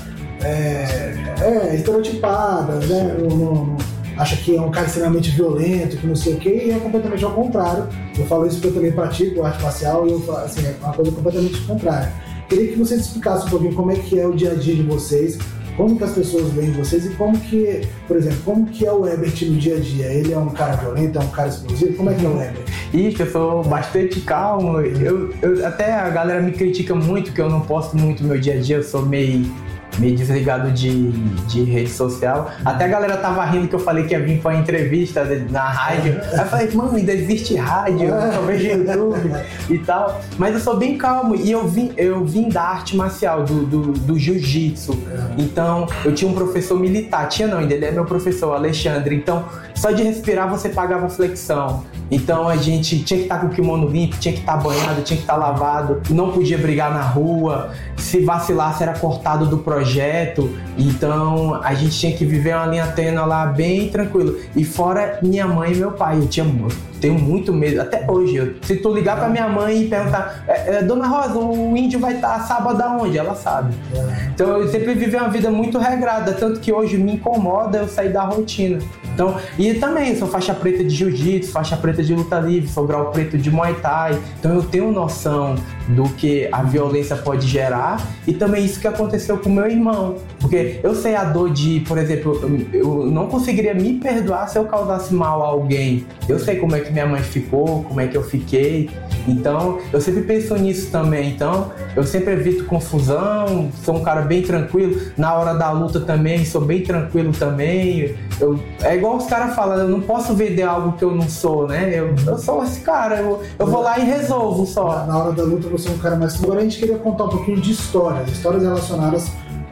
estereotipada, né? Acha que é um cara extremamente violento, que não sei o quê, e é completamente ao contrário. Eu falo isso porque eu também pratico arte marcial e eu falo assim, é uma coisa completamente contrária. Queria que vocês explicassem um pouquinho como é que é o dia a dia de vocês, como que as pessoas veem vocês e como que, por exemplo, como que é o Herbert no dia a dia? Ele é um cara violento, é um cara explosivo? Como é que é o Herbert? Ixi, eu sou bastante calmo. Até a galera me critica muito que eu não posto muito no meu dia a dia, eu sou meio desligado de rede social. Até a galera tava rindo que eu falei que ia vir pra uma entrevista na rádio. Aí eu falei, mano, ainda existe rádio, eu só vejo YouTube e tal. Mas eu sou bem calmo e eu vim da arte marcial, do jiu-jitsu. Então, eu tinha um professor militar. Ainda ele é meu professor, Alexandre. Então, só de respirar você pagava flexão. Então a gente tinha que estar com o kimono limpo, tinha que estar banhado, tinha que estar lavado, não podia brigar na rua, se vacilasse era cortado do projeto. Então a gente tinha que viver uma linha tênue lá bem tranquilo. E fora minha mãe e meu pai, tenho muito medo, até hoje. Se tu ligar pra minha mãe e perguntar, Dona Rosa, o índio vai estar sábado aonde? Ela sabe. Então eu sempre vivi uma vida muito regrada, tanto que hoje me incomoda eu sair da rotina. Então, e também sou faixa preta de jiu-jitsu, faixa preta de luta livre, sou grau preto de muay thai. Então eu tenho noção do que a violência pode gerar e também isso que aconteceu com meu irmão. Porque eu sei a dor de, por exemplo, eu não conseguiria me perdoar se eu causasse mal a alguém. Eu sei como é que minha mãe ficou, como é que eu fiquei. Então, eu sempre penso nisso também. Então, eu sempre evito confusão, sou um cara bem tranquilo. Na hora da luta também, sou bem tranquilo também. É igual os caras falam, eu não posso vender algo que eu não sou, né? Eu sou esse cara, eu vou lá e resolvo só. Na hora da luta você é um cara mais... Agora a gente queria contar um pouquinho de histórias relacionadas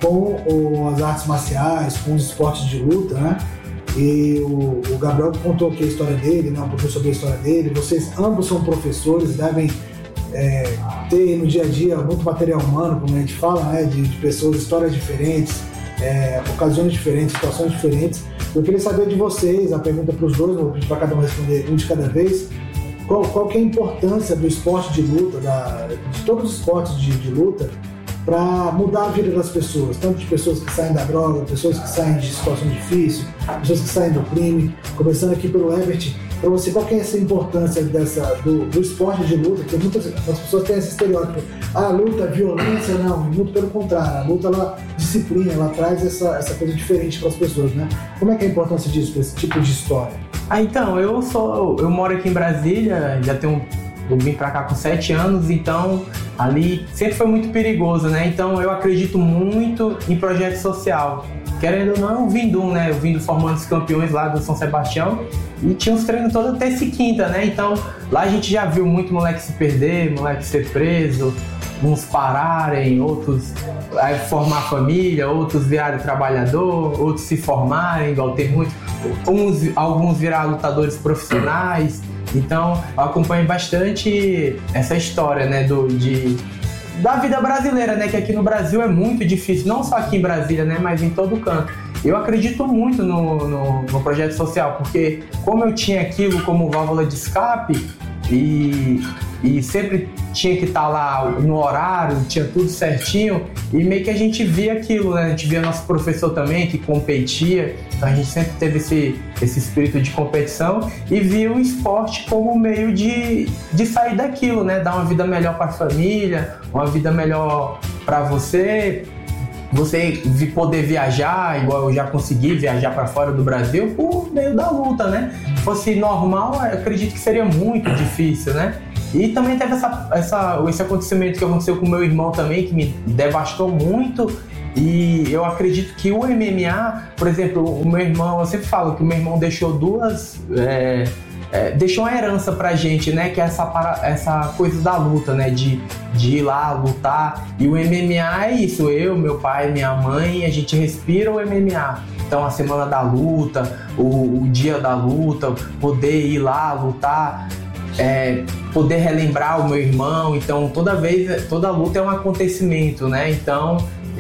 com as artes marciais, com os esportes de luta, né? E o Gabriel contou aqui a história dele, né? Um pouquinho sobre a história dele. Vocês ambos são professores, devem ter no dia a dia muito material humano, como a gente fala, né? De pessoas, histórias diferentes, ocasiões diferentes, situações diferentes. Eu queria saber de vocês, a pergunta para os dois, vou pedir para cada um responder um de cada vez. Qual que é a importância do esporte de luta, de todos os esportes de luta, para mudar a vida das pessoas, tanto de pessoas que saem da droga, pessoas que saem de situação difícil, pessoas que saem do crime. Começando aqui pelo Herbert, para você, qual que é essa importância do esporte de luta? Porque muitas pessoas têm esse estereótipo, a luta, violência, não, muito pelo contrário, a luta, ela disciplina, ela traz essa coisa diferente para as pessoas, né? Como é que é a importância disso, para esse tipo de história? Então, eu moro aqui em Brasília, eu vim pra cá com 7 anos, então ali sempre foi muito perigoso, né? Então eu acredito muito em projeto social. Querendo ou não, eu vim do formando os campeões lá do São Sebastião e tinha uns treinos toda terça e quinta, né? Então lá a gente já viu muito moleque se perder, moleque ser preso, uns pararem, outros formar família, outros virarem trabalhador, outros se formarem, igual tem muito, alguns viraram lutadores profissionais. Então, eu acompanho bastante essa história, né, da vida brasileira, né? Que aqui no Brasil é muito difícil, não só aqui em Brasília, né? Mas em todo canto. Eu acredito muito no projeto social, porque como eu tinha aquilo como válvula de escape e sempre tinha que estar lá no horário, tinha tudo certinho, e meio que a gente via aquilo, né? A gente via nosso professor também, que competia, então a gente sempre teve esse espírito de competição e via o esporte como meio de sair daquilo, né? Dar uma vida melhor para a família, uma vida melhor para você poder viajar, igual eu já consegui viajar para fora do Brasil, por meio da luta, né? Se fosse normal, eu acredito que seria muito difícil, né? E também teve esse acontecimento que aconteceu com meu irmão também, que me devastou muito. E eu acredito que o MMA, por exemplo, o meu irmão, eu sempre falo que o meu irmão deixou deixou uma herança pra gente, né? Que é essa coisa da luta, né? De ir lá lutar. E o MMA é isso. Eu, meu pai, minha mãe, a gente respira o MMA. Então a semana da luta, o dia da luta, poder ir lá lutar, poder relembrar o meu irmão. Então toda luta é um acontecimento, né? Então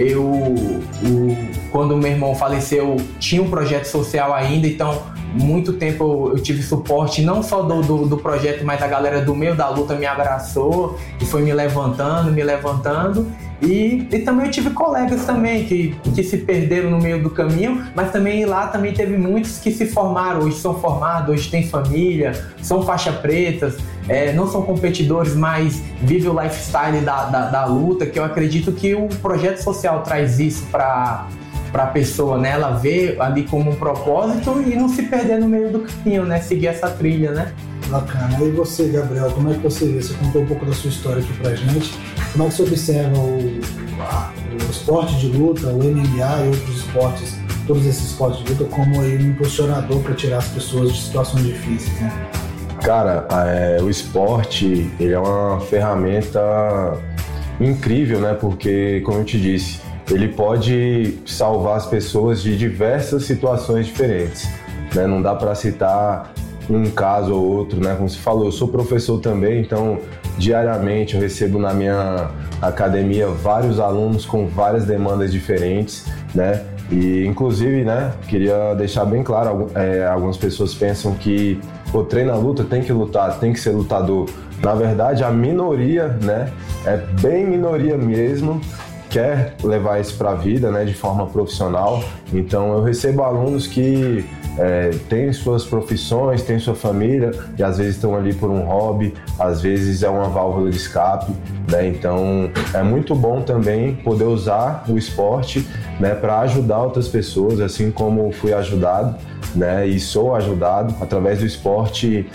quando o meu irmão faleceu, tinha um projeto social ainda, então muito tempo eu tive suporte, não só do projeto, mas a galera do meio da luta me abraçou e foi me levantando, e também eu tive colegas também que se perderam no meio do caminho, mas também lá também teve muitos que se formaram, hoje são formados, hoje têm família, são faixa pretas, não são competidores, mas vivem o lifestyle da luta, que eu acredito que o projeto social traz isso para a pessoa, né? Ela vê ali como um propósito e não se perder no meio do caminho, né? Seguir essa trilha, né? Bacana. E você, Gabriel, como é que você vê? Você contou um pouco da sua história aqui pra gente. Como é que você observa o esporte de luta, o MMA e outros esportes, todos esses esportes de luta, como um impulsionador para tirar as pessoas de situações difíceis, né? Cara, o esporte, ele é uma ferramenta incrível, né? Porque, como eu te disse, ele pode salvar as pessoas de diversas situações diferentes, né? Não dá para citar um caso ou outro, né? Como você falou, eu sou professor também, então diariamente eu recebo na minha academia vários alunos com várias demandas diferentes, né? E inclusive, né, queria deixar bem claro, algumas pessoas pensam que treina a luta, tem que lutar, tem que ser lutador. Na verdade, a minoria, né, é bem minoria mesmo, quer levar isso para a vida, né, de forma profissional. Então eu recebo alunos que têm suas profissões, têm sua família e às vezes estão ali por um hobby, às vezes é uma válvula de escape, né? Então é muito bom também poder usar o esporte, né, para ajudar outras pessoas, assim como fui ajudado, né, e sou ajudado através do esporte.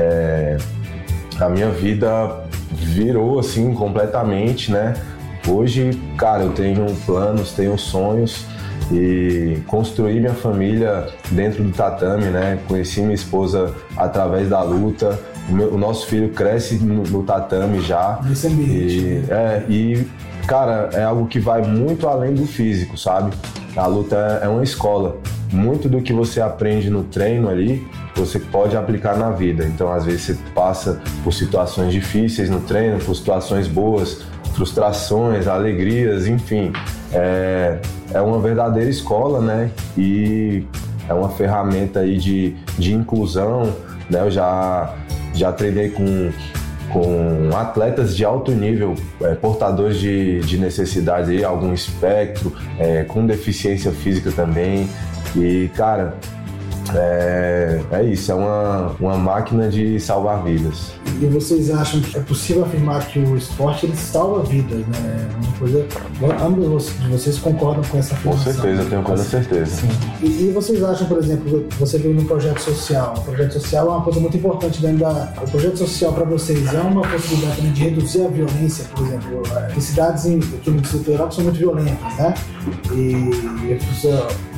A minha vida virou assim completamente, né? Hoje, cara, eu tenho planos, tenho sonhos e construí minha família dentro do tatame, né? Conheci minha esposa através da luta. O nosso filho cresce no tatame já. Nesse ambiente. E, cara, é algo que vai muito além do físico, sabe? A luta é uma escola. Muito do que você aprende no treino ali, você pode aplicar na vida. Então, às vezes, você passa por situações difíceis no treino, por situações boas, frustrações, alegrias, enfim. É uma verdadeira escola, né? E é uma ferramenta aí de inclusão, né? Eu já treinei com atletas de alto nível, portadores de necessidades aí, algum espectro, com deficiência física também. E, cara, é isso, é uma máquina de salvar vidas. E vocês acham que é possível afirmar que o esporte ele salva vidas, né? Uma coisa, ambos de vocês concordam com essa afirmação? Com certeza, eu tenho toda certeza. Sim. E vocês acham, por exemplo, você veio no projeto social. O projeto social é uma coisa muito importante dentro o projeto social para vocês é uma possibilidade também de reduzir a violência, por exemplo. As cidades aqui no Distrito Federal são muito violentas, né? E a pessoa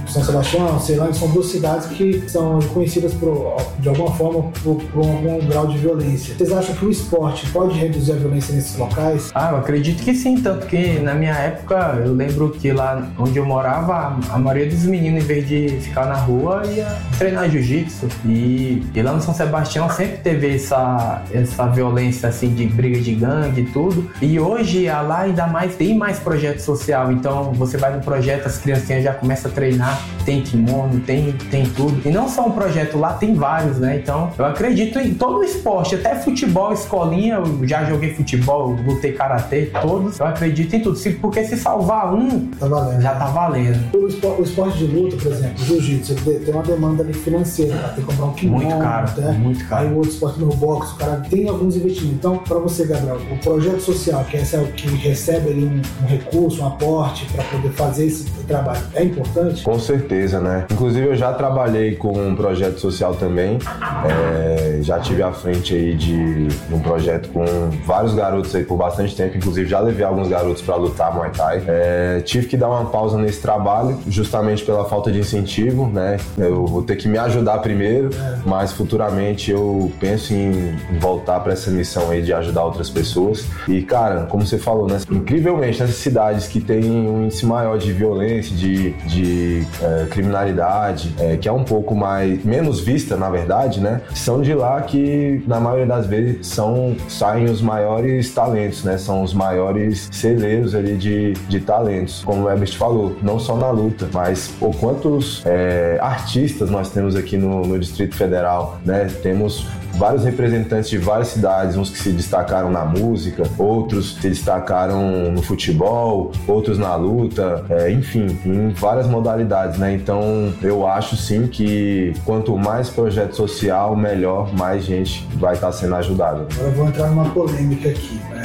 São Sebastião, Ceilândia, são 2 cidades que são conhecidas de alguma forma por algum grau de violência. Vocês acham que o esporte pode reduzir a violência nesses locais? Eu acredito que sim, tanto que na minha época eu lembro que lá onde eu morava, a maioria dos meninos, em vez de ficar na rua, ia treinar jiu-jitsu. E lá no São Sebastião sempre teve essa violência assim de briga de gangue e tudo. E hoje lá ainda mais tem mais projeto social. Então você vai no projeto, as criancinhas já começam a treinar, tem kimono, tem tudo. E não só um projeto lá, tem vários, né? Então eu acredito em todo o esporte, até futebol, escolinha, eu já joguei futebol, lutei karatê, todos. Eu acredito em tudo. Porque se salvar um, já tá valendo. O esporte de luta, por exemplo, o jiu-jitsu, tem uma demanda ali financeira, tem que comprar um kimono, muito caro. Aí o outro esporte no boxe, o cara tem alguns investimentos. Então, para você, Gabriel, o projeto social, que recebe ali um recurso, um aporte para poder fazer esse trabalho, é importante? Com certeza, né? Inclusive, eu já trabalhei com um projeto social também, já tive à frente aí de um projeto com vários garotos aí por bastante tempo, inclusive já levei alguns garotos para lutar Muay Thai. Tive que dar uma pausa nesse trabalho, justamente pela falta de incentivo, né? Eu vou ter que me ajudar primeiro, mas futuramente eu penso em voltar para essa missão aí de ajudar outras pessoas. E, cara, como você falou, né? Incrivelmente, nessas cidades que tem um índice maior de violência, de criminalidade, que é um pouco menos vista, na verdade, né? São de lá que, na maioria das vezes, saem os maiores talentos, né? São os maiores celeiros ali de talentos. Como o Herbert falou, não só na luta, mas quantos artistas nós temos aqui no Distrito Federal, né? Temos vários representantes de várias cidades, uns que se destacaram na música, outros se destacaram no futebol, outros na luta, enfim, em várias modalidades, né? Então, eu acho sim que quanto mais projeto social, melhor, mais gente vai estar sendo ajudada. Agora eu vou entrar numa polêmica aqui, né?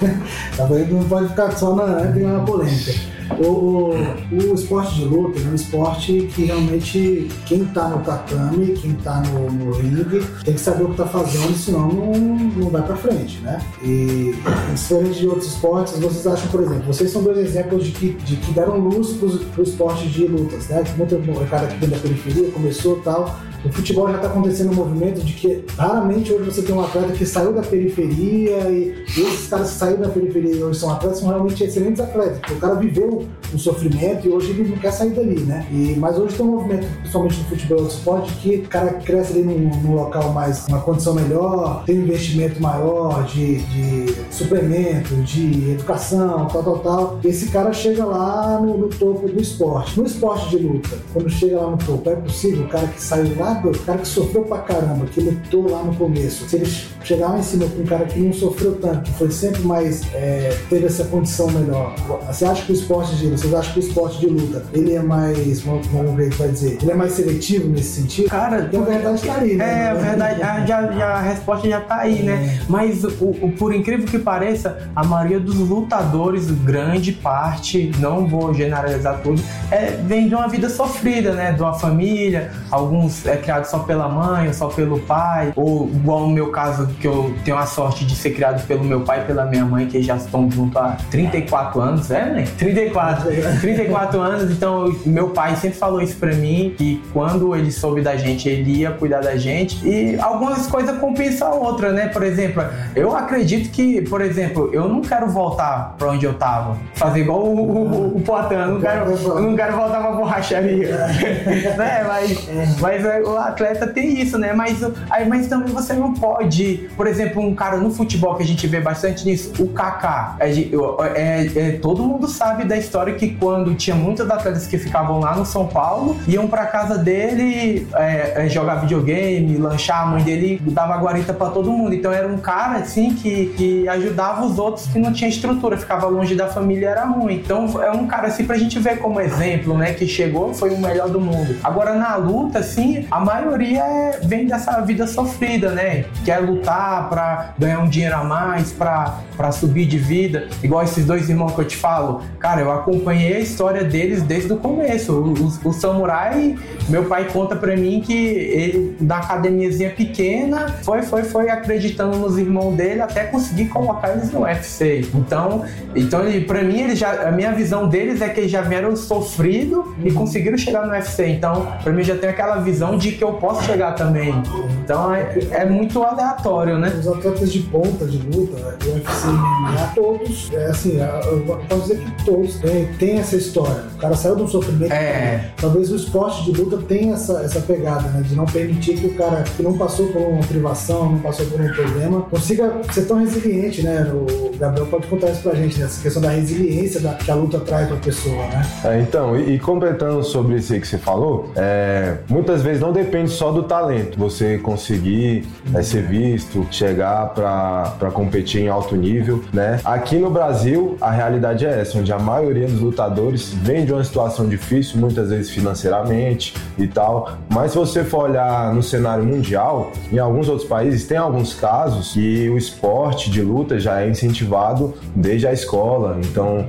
Não pode ficar só na polêmica. O esporte de luta é um esporte que realmente quem tá no tatame, quem tá no ringue, tem que saber o que tá fazendo, senão não vai pra frente, né? E diferente de outros esportes, vocês acham, por exemplo, vocês são 2 exemplos de que deram luz pro esporte de lutas, né? Muita molecada que vem da periferia começou e tal. No futebol já está acontecendo um movimento de que raramente hoje você tem um atleta que saiu da periferia e esses caras que saíram da periferia e hoje são atletas são realmente excelentes atletas, porque o cara viveu um sofrimento e hoje ele não quer sair dali, né? Mas hoje tem um movimento, principalmente no futebol e no esporte, que o cara cresce ali num local mais, uma condição melhor, tem um investimento maior de suplemento, de educação, tal. Esse cara chega lá no topo do esporte. No esporte de luta, quando chega lá no topo, é possível o cara que saiu lá, o cara que sofreu pra caramba, que lutou lá no começo, se ele chegar lá em cima com um cara que não sofreu tanto, que foi sempre mais, teve essa condição melhor, você acha que o esporte de luta, vocês acham que o esporte de luta, ele é mais, vamos ver o que vai dizer, ele é mais seletivo nesse sentido? Cara, porque a verdade tá aí, né? A verdade, a resposta já tá aí, né? Mas por incrível que pareça, a maioria dos lutadores, grande parte, não vou generalizar tudo, vem de uma vida sofrida, né? De uma família, alguns criados só pela mãe ou só pelo pai, ou igual no meu caso, que eu tenho a sorte de ser criado pelo meu pai e pela minha mãe, que já estão juntos há 34 anos, né? 34 anos, então meu pai sempre falou isso pra mim, que quando ele soube da gente, ele ia cuidar da gente, e algumas coisas compensam a outra, né? Por exemplo, eu acredito que, por exemplo, eu não quero voltar pra onde eu tava, fazer igual o Poitin, eu não quero voltar pra borracharia, né? Mas o atleta tem isso, né? Mas também você não pode, por exemplo, um cara no futebol que a gente vê bastante nisso, o Kaká, todo mundo sabe da história que quando tinha muitos atletas que ficavam lá no São Paulo, iam pra casa dele jogar videogame, lanchar, a mãe dele dava guarita pra todo mundo, então era um cara assim que ajudava os outros que não tinha estrutura, ficava longe da família, era ruim, então é um cara assim pra gente ver como exemplo, né, que chegou, foi o melhor do mundo. Agora na luta, assim, a maioria vem dessa vida sofrida, né, quer lutar pra ganhar um dinheiro a mais, pra subir de vida, igual esses 2 irmãos que eu te falo, cara, eu acompanho acompanhei a história deles desde o começo. O samurai, meu pai conta pra mim que ele, da academiazinha pequena, foi acreditando nos irmãos dele até conseguir colocar eles no UFC. Então ele, pra mim, a minha visão deles é que eles já vieram sofrido e conseguiram chegar no UFC. Então, pra mim, já tem aquela visão de que eu posso chegar também. Então, é muito aleatório, né? Os atletas de ponta, de luta, do UFC e MMA, todos, eu posso dizer que todos têm essa história. O cara saiu de um sofrimento. Talvez o esporte de luta tenha essa pegada, né? De não permitir que o cara que não passou por uma privação, não passou por um problema, consiga ser tão resiliente, né? O Gabriel pode contar isso pra gente, né? Essa questão da resiliência que a luta traz pra pessoa, né? Então, e completando sobre isso aí que você falou, muitas vezes não depende só do talento. Você conseguir ser visto, chegar pra competir em alto nível, né? Aqui no Brasil, a realidade é essa, onde a maioria dos lutadores vem de uma situação difícil, muitas vezes financeiramente e tal, mas se você for olhar no cenário mundial, em alguns outros países tem alguns casos que o esporte de luta já é incentivado desde a escola. Então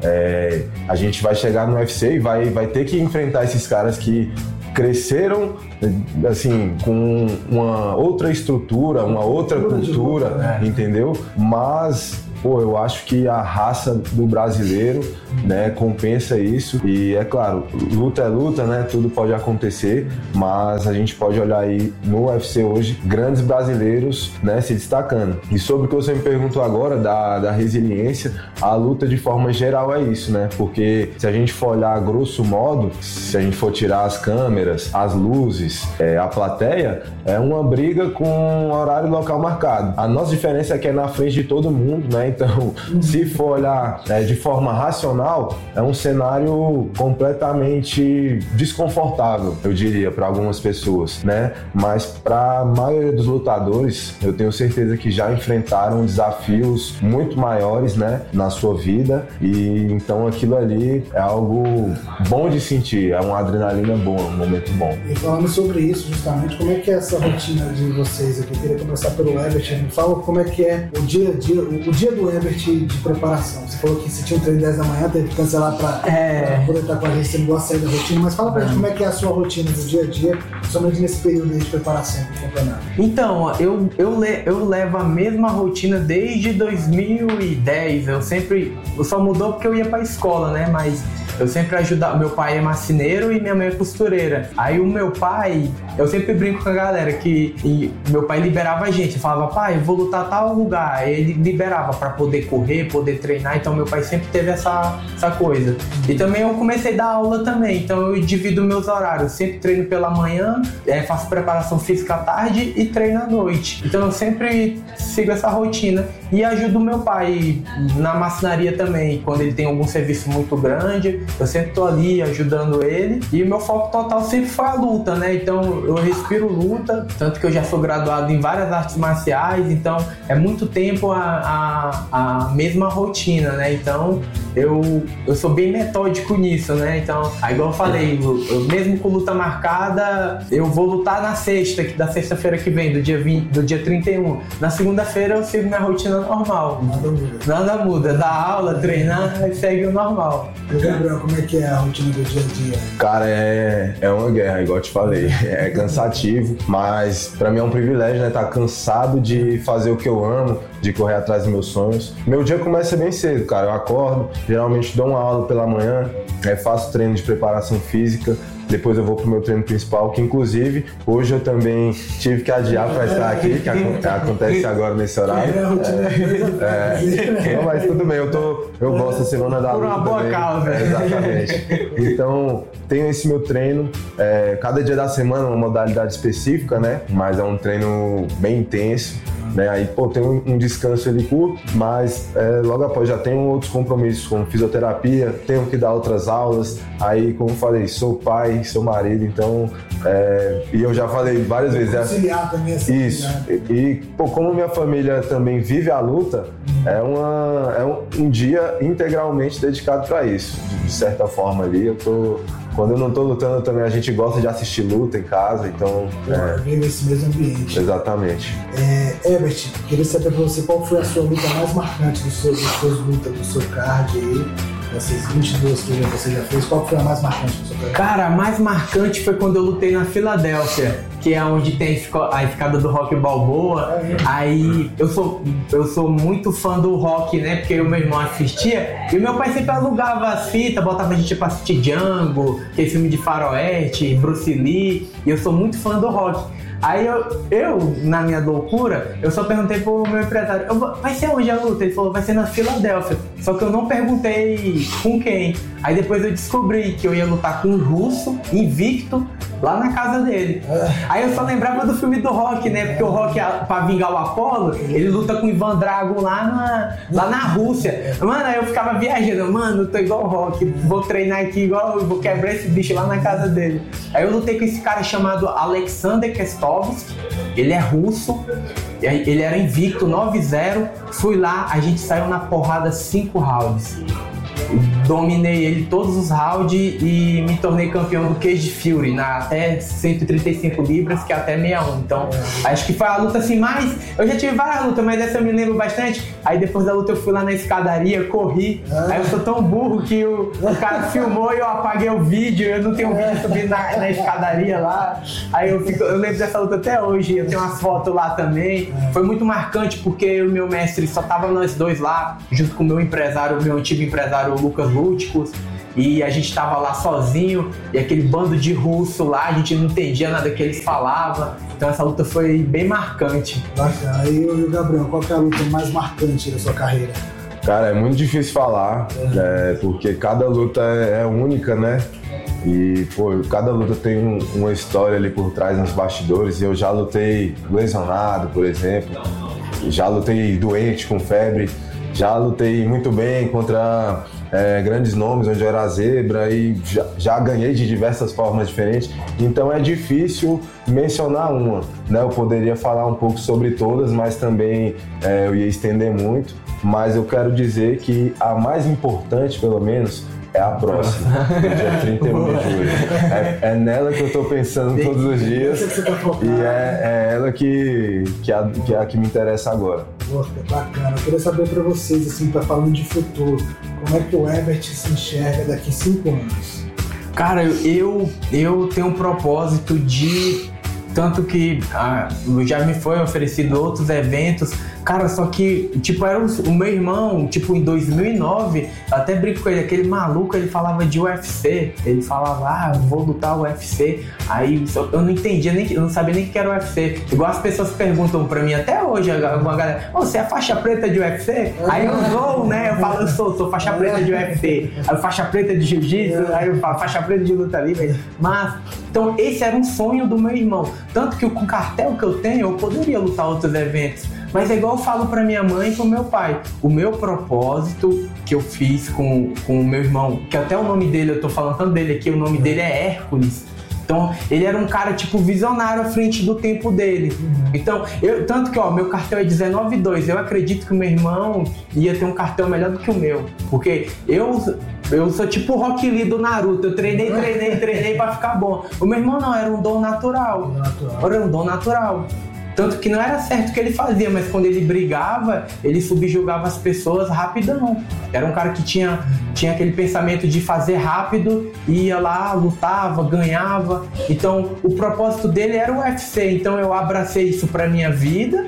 a gente vai chegar no UFC e vai ter que enfrentar esses caras que cresceram assim com uma outra estrutura, uma outra cultura, entendeu? Mas eu acho que a raça do brasileiro, né, compensa isso. E é claro, luta é luta, né? Tudo pode acontecer, mas a gente pode olhar aí no UFC hoje grandes brasileiros, né, se destacando. E sobre o que você me perguntou agora da resiliência, a luta de forma geral é isso, né? Porque se a gente for olhar a grosso modo, se a gente for tirar as câmeras, as luzes, a plateia, é uma briga com horário e local marcado. A nossa diferença é que é na frente de todo mundo, né? Então, se for olhar de forma racional, é um cenário completamente desconfortável, eu diria, para algumas pessoas, né? Mas para a maioria dos lutadores, eu tenho certeza que já enfrentaram desafios muito maiores, né, na sua vida, e então aquilo ali é algo bom de sentir, é uma adrenalina boa, um momento bom. E falando sobre isso, justamente, como é que é essa rotina de vocês aqui? Eu queria começar pelo Herbert. Me fala como é que é o dia do Herbert de preparação. Você falou que você tinha um treino 10 da manhã, teve que cancelar pra poder estar com a gente, você não gosta de sair da rotina, mas fala pra gente como é que é a sua rotina do dia a dia, somente nesse período de preparação pro campeonato. Então, eu levo a mesma rotina desde 2010, eu só mudou porque eu ia pra escola, né, mas eu sempre ajudava, meu pai é marceneiro e minha mãe é costureira. Aí o meu pai, eu sempre brinco com a galera que meu pai liberava a gente, falava, pai, eu vou lutar tal lugar. Aí ele liberava pra poder correr, poder treinar, então meu pai sempre teve essa coisa. E também eu comecei a dar aula também, então eu divido meus horários, sempre treino pela manhã, faço preparação física à tarde e treino à noite. Então eu sempre sigo essa rotina e ajudo o meu pai na marcenaria também, quando ele tem algum serviço muito grande, eu sempre tô ali ajudando ele, e o meu foco total sempre foi a luta, né? Então eu respiro luta, tanto que eu já sou graduado em várias artes marciais, então é muito tempo a mesma rotina, né? Então eu sou bem metódico nisso, né? Então, aí igual eu falei, eu mesmo com luta marcada, eu vou lutar na da sexta-feira que vem, do dia 31. Na segunda-feira eu sigo minha rotina normal. Nada muda. Dá aula, treinar e segue o normal. Gabriel, como é que é a rotina do dia a dia? Cara, é uma guerra, igual eu te falei. É cansativo, mas pra mim é um privilégio, né? Tá cansado de fazer o que eu amo, de correr atrás dos meus sonhos. Meu dia começa bem cedo, cara. Eu acordo, geralmente dou uma aula pela manhã, faço treino de preparação física, depois eu vou pro meu treino principal, que inclusive hoje eu também tive que adiar para estar aqui, que acontece agora nesse horário. Não, mas tudo bem, eu gosto da semana da luta. Por uma boa causa. Exatamente. Então, tenho esse meu treino, cada dia da semana uma modalidade específica, né? Mas é um treino bem intenso. Né? Aí, tem um descanso ali curto, mas logo após já tenho outros compromissos, como fisioterapia, tenho que dar outras aulas. Aí, como eu falei, sou pai, sou marido, então, e eu já falei várias vezes. Conciliar também essa isso. E como minha família também vive a luta, é um dia integralmente dedicado para isso. De certa forma ali, quando eu não tô lutando também, a gente gosta de assistir luta em casa, então... Vive nesse mesmo ambiente. Exatamente. Herbert, queria saber pra você qual foi a sua luta mais marcante das suas lutas, do seu card aí. Dessas 22 que você já fez, qual foi a mais marcante na sua carreira? Cara, a mais marcante foi quando eu lutei na Filadélfia, que é onde tem a escada do Rock Balboa. Aí eu sou muito fã do Rock, né? Porque o meu irmão assistia e o meu pai sempre alugava as fitas, botava a gente pra assistir Django, que é filme de faroeste, Bruce Lee, e eu sou muito fã do Rock. Aí eu, na minha loucura, eu só perguntei pro meu empresário, vai ser onde a luta? Ele falou, vai ser na Filadélfia. Só que eu não perguntei com quem. Aí depois eu descobri que eu ia lutar com um russo, invicto, lá na casa dele. Aí eu só lembrava do filme do Rock, né? Porque o Rock, pra vingar o Apollo, ele luta com o Ivan Drago lá na Rússia. Mano, aí eu ficava viajando, mano, eu tô igual o Rock, vou treinar aqui igual, vou quebrar esse bicho lá na casa dele. Aí eu lutei com esse cara chamado Alexander Kestovsky, ele é russo, ele era invicto, 9-0, fui lá, a gente saiu na porrada 5 rounds. Dominei ele todos os rounds e me tornei campeão do Cage Fury até 135 libras, que é até 61. Então, acho que foi a luta assim mais... Eu já tive várias lutas, mas essa eu me lembro bastante. Aí depois da luta eu fui lá na escadaria, corri. Aí eu sou tão burro que o cara filmou e eu apaguei o vídeo. Eu não tenho vídeo subindo na escadaria lá. Aí eu lembro dessa luta até hoje. Eu tenho umas fotos lá também. Foi muito marcante porque o meu mestre só tava nós dois lá, junto com o meu empresário, o meu antigo empresário, o Lucas Lúticos, e a gente tava lá sozinho, e aquele bando de russo lá, a gente não entendia nada que eles falavam, então essa luta foi bem marcante. Bacana. E o Gabriel, qual que é a luta mais marcante da sua carreira? Cara, é muito difícil falar, porque cada luta é única, né? E, pô, cada luta tem uma história ali por trás nos bastidores. Eu já lutei lesionado, por exemplo, já lutei doente, com febre, já lutei muito bem contra grandes nomes, onde eu era zebra, e já ganhei de diversas formas diferentes. Então é difícil mencionar uma, né? Eu poderia falar um pouco sobre todas, mas também eu ia estender muito. Mas eu quero dizer que a mais importante, pelo menos, é a próxima, no dia 31 de julho. É nela que eu tô pensando todos os dias, e é ela que é a que me interessa agora. Pô, bacana. Eu queria saber pra vocês, assim, falando de futuro, como é que o Herbert se enxerga daqui 5 anos? Cara, eu tenho um propósito de... Tanto que já me foi oferecido outros eventos, cara, só que, tipo, era o meu irmão, tipo, em 2009, eu até brinco com ele, aquele maluco, ele falava de UFC, ele falava, vou lutar o UFC, aí eu não entendia, eu não sabia nem o que era o UFC, igual as pessoas perguntam pra mim, até hoje, alguma galera, você é faixa preta de UFC? Aí eu vou, né, eu falo, eu sou faixa preta de UFC, aí faixa preta de jiu-jitsu, aí eu falo, faixa preta de luta livre, mas, então, esse era um sonho do meu irmão. Tanto que com o cartel que eu tenho, eu poderia lutar outros eventos. Mas é igual eu falo pra minha mãe e pro meu pai. O meu propósito que eu fiz com o meu irmão, que até o nome dele, eu tô falando tanto dele aqui, o nome dele é Hércules. Então, ele era um cara, tipo, visionário à frente do tempo dele. Então, tanto que, meu cartel é 19-2. Eu acredito que o meu irmão ia ter um cartel melhor do que o meu. Porque eu sou tipo o Rock Lee do Naruto. Eu treinei pra ficar bom. O meu irmão não, era um dom natural. Era um dom natural. Tanto que não era certo o que ele fazia, mas quando ele brigava, ele subjugava as pessoas rapidão. Era um cara que tinha aquele pensamento de fazer rápido, ia lá, lutava, ganhava. Então, o propósito dele era o UFC. Então, eu abracei isso pra minha vida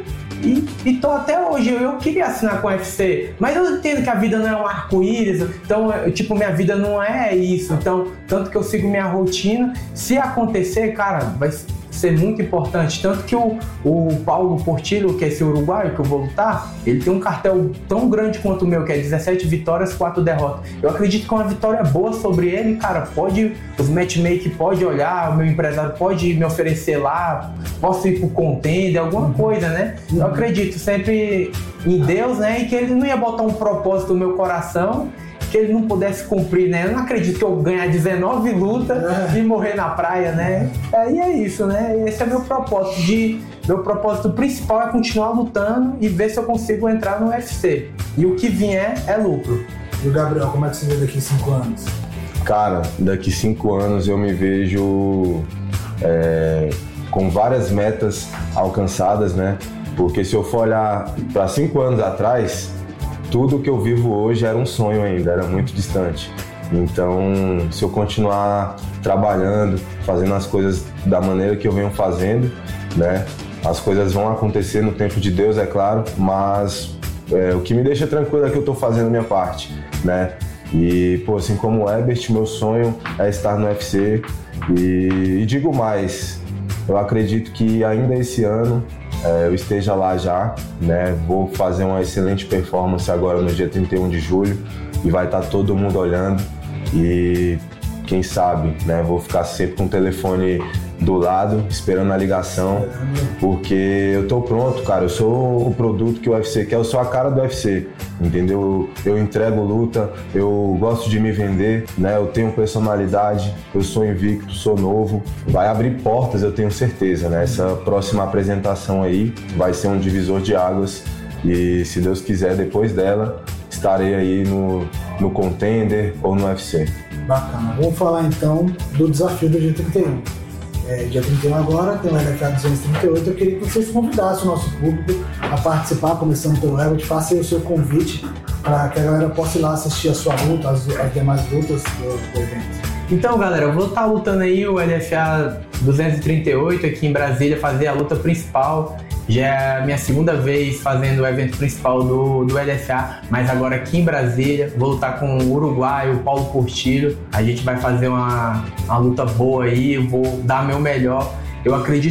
e tô até hoje. Eu queria assinar com o UFC, mas eu entendo que a vida não é um arco-íris. Então, minha vida não é isso. Então, tanto que eu sigo minha rotina. Se acontecer, cara, vai ser muito importante. Tanto que o Paulo Portillo, que é esse uruguaio que eu vou lutar, ele tem um cartel tão grande quanto o meu, que é 17 vitórias, 4 derrotas. Eu acredito que uma vitória boa sobre ele, cara, os matchmaker pode olhar, o meu empresário pode me oferecer lá, posso ir pro contender, alguma coisa, né? Eu acredito sempre em Deus, né? E que ele não ia botar um propósito no meu coração que ele não pudesse cumprir, né? Eu não acredito que eu ganhar 19 lutas e morrer na praia, né? E é isso, né? Esse é meu propósito. Meu propósito principal é continuar lutando e ver se eu consigo entrar no UFC. E o que vier é lucro. E o Gabriel, como é que você vê daqui 5 anos? Cara, daqui 5 anos eu me vejo com várias metas alcançadas, né? Porque se eu for olhar para 5 anos atrás, tudo que eu vivo hoje era um sonho ainda, era muito distante. Então, se eu continuar trabalhando, fazendo as coisas da maneira que eu venho fazendo, né, as coisas vão acontecer no tempo de Deus, é claro, mas o que me deixa tranquilo é que eu estou fazendo a minha parte, né? E, pô, assim como o Ebert, meu sonho é estar no UFC e digo mais, eu acredito que ainda esse ano eu esteja lá já, né? Vou fazer uma excelente performance agora no dia 31 de julho e vai estar todo mundo olhando e quem sabe, né? Vou ficar sempre com o telefone do lado, esperando a ligação, porque eu tô pronto, cara. Eu sou o produto que o UFC quer, eu sou a cara do UFC, entendeu? Eu entrego luta, eu gosto de me vender, né? Eu tenho personalidade, eu sou invicto, sou novo. Vai abrir portas, eu tenho certeza, né? Essa próxima apresentação aí vai ser um divisor de águas e, se Deus quiser, depois dela, estarei aí no Contender ou no UFC. Bacana. Vamos falar então do desafio do dia 31. Dia 31 agora, tem o LFA 238. Eu queria que vocês convidassem o nosso público a participar, começando pelo Herbert. Faça aí o seu convite para que a galera possa ir lá assistir a sua luta, as demais lutas do evento. Então, galera, eu vou estar lutando aí o LFA 238 aqui em Brasília, fazer a luta principal. Já é a minha segunda vez fazendo o evento principal do LFA, mas agora aqui em Brasília. Vou lutar com o uruguaio, Paulo Portillo. A gente vai fazer uma luta boa aí, eu vou dar meu melhor. Eu acredito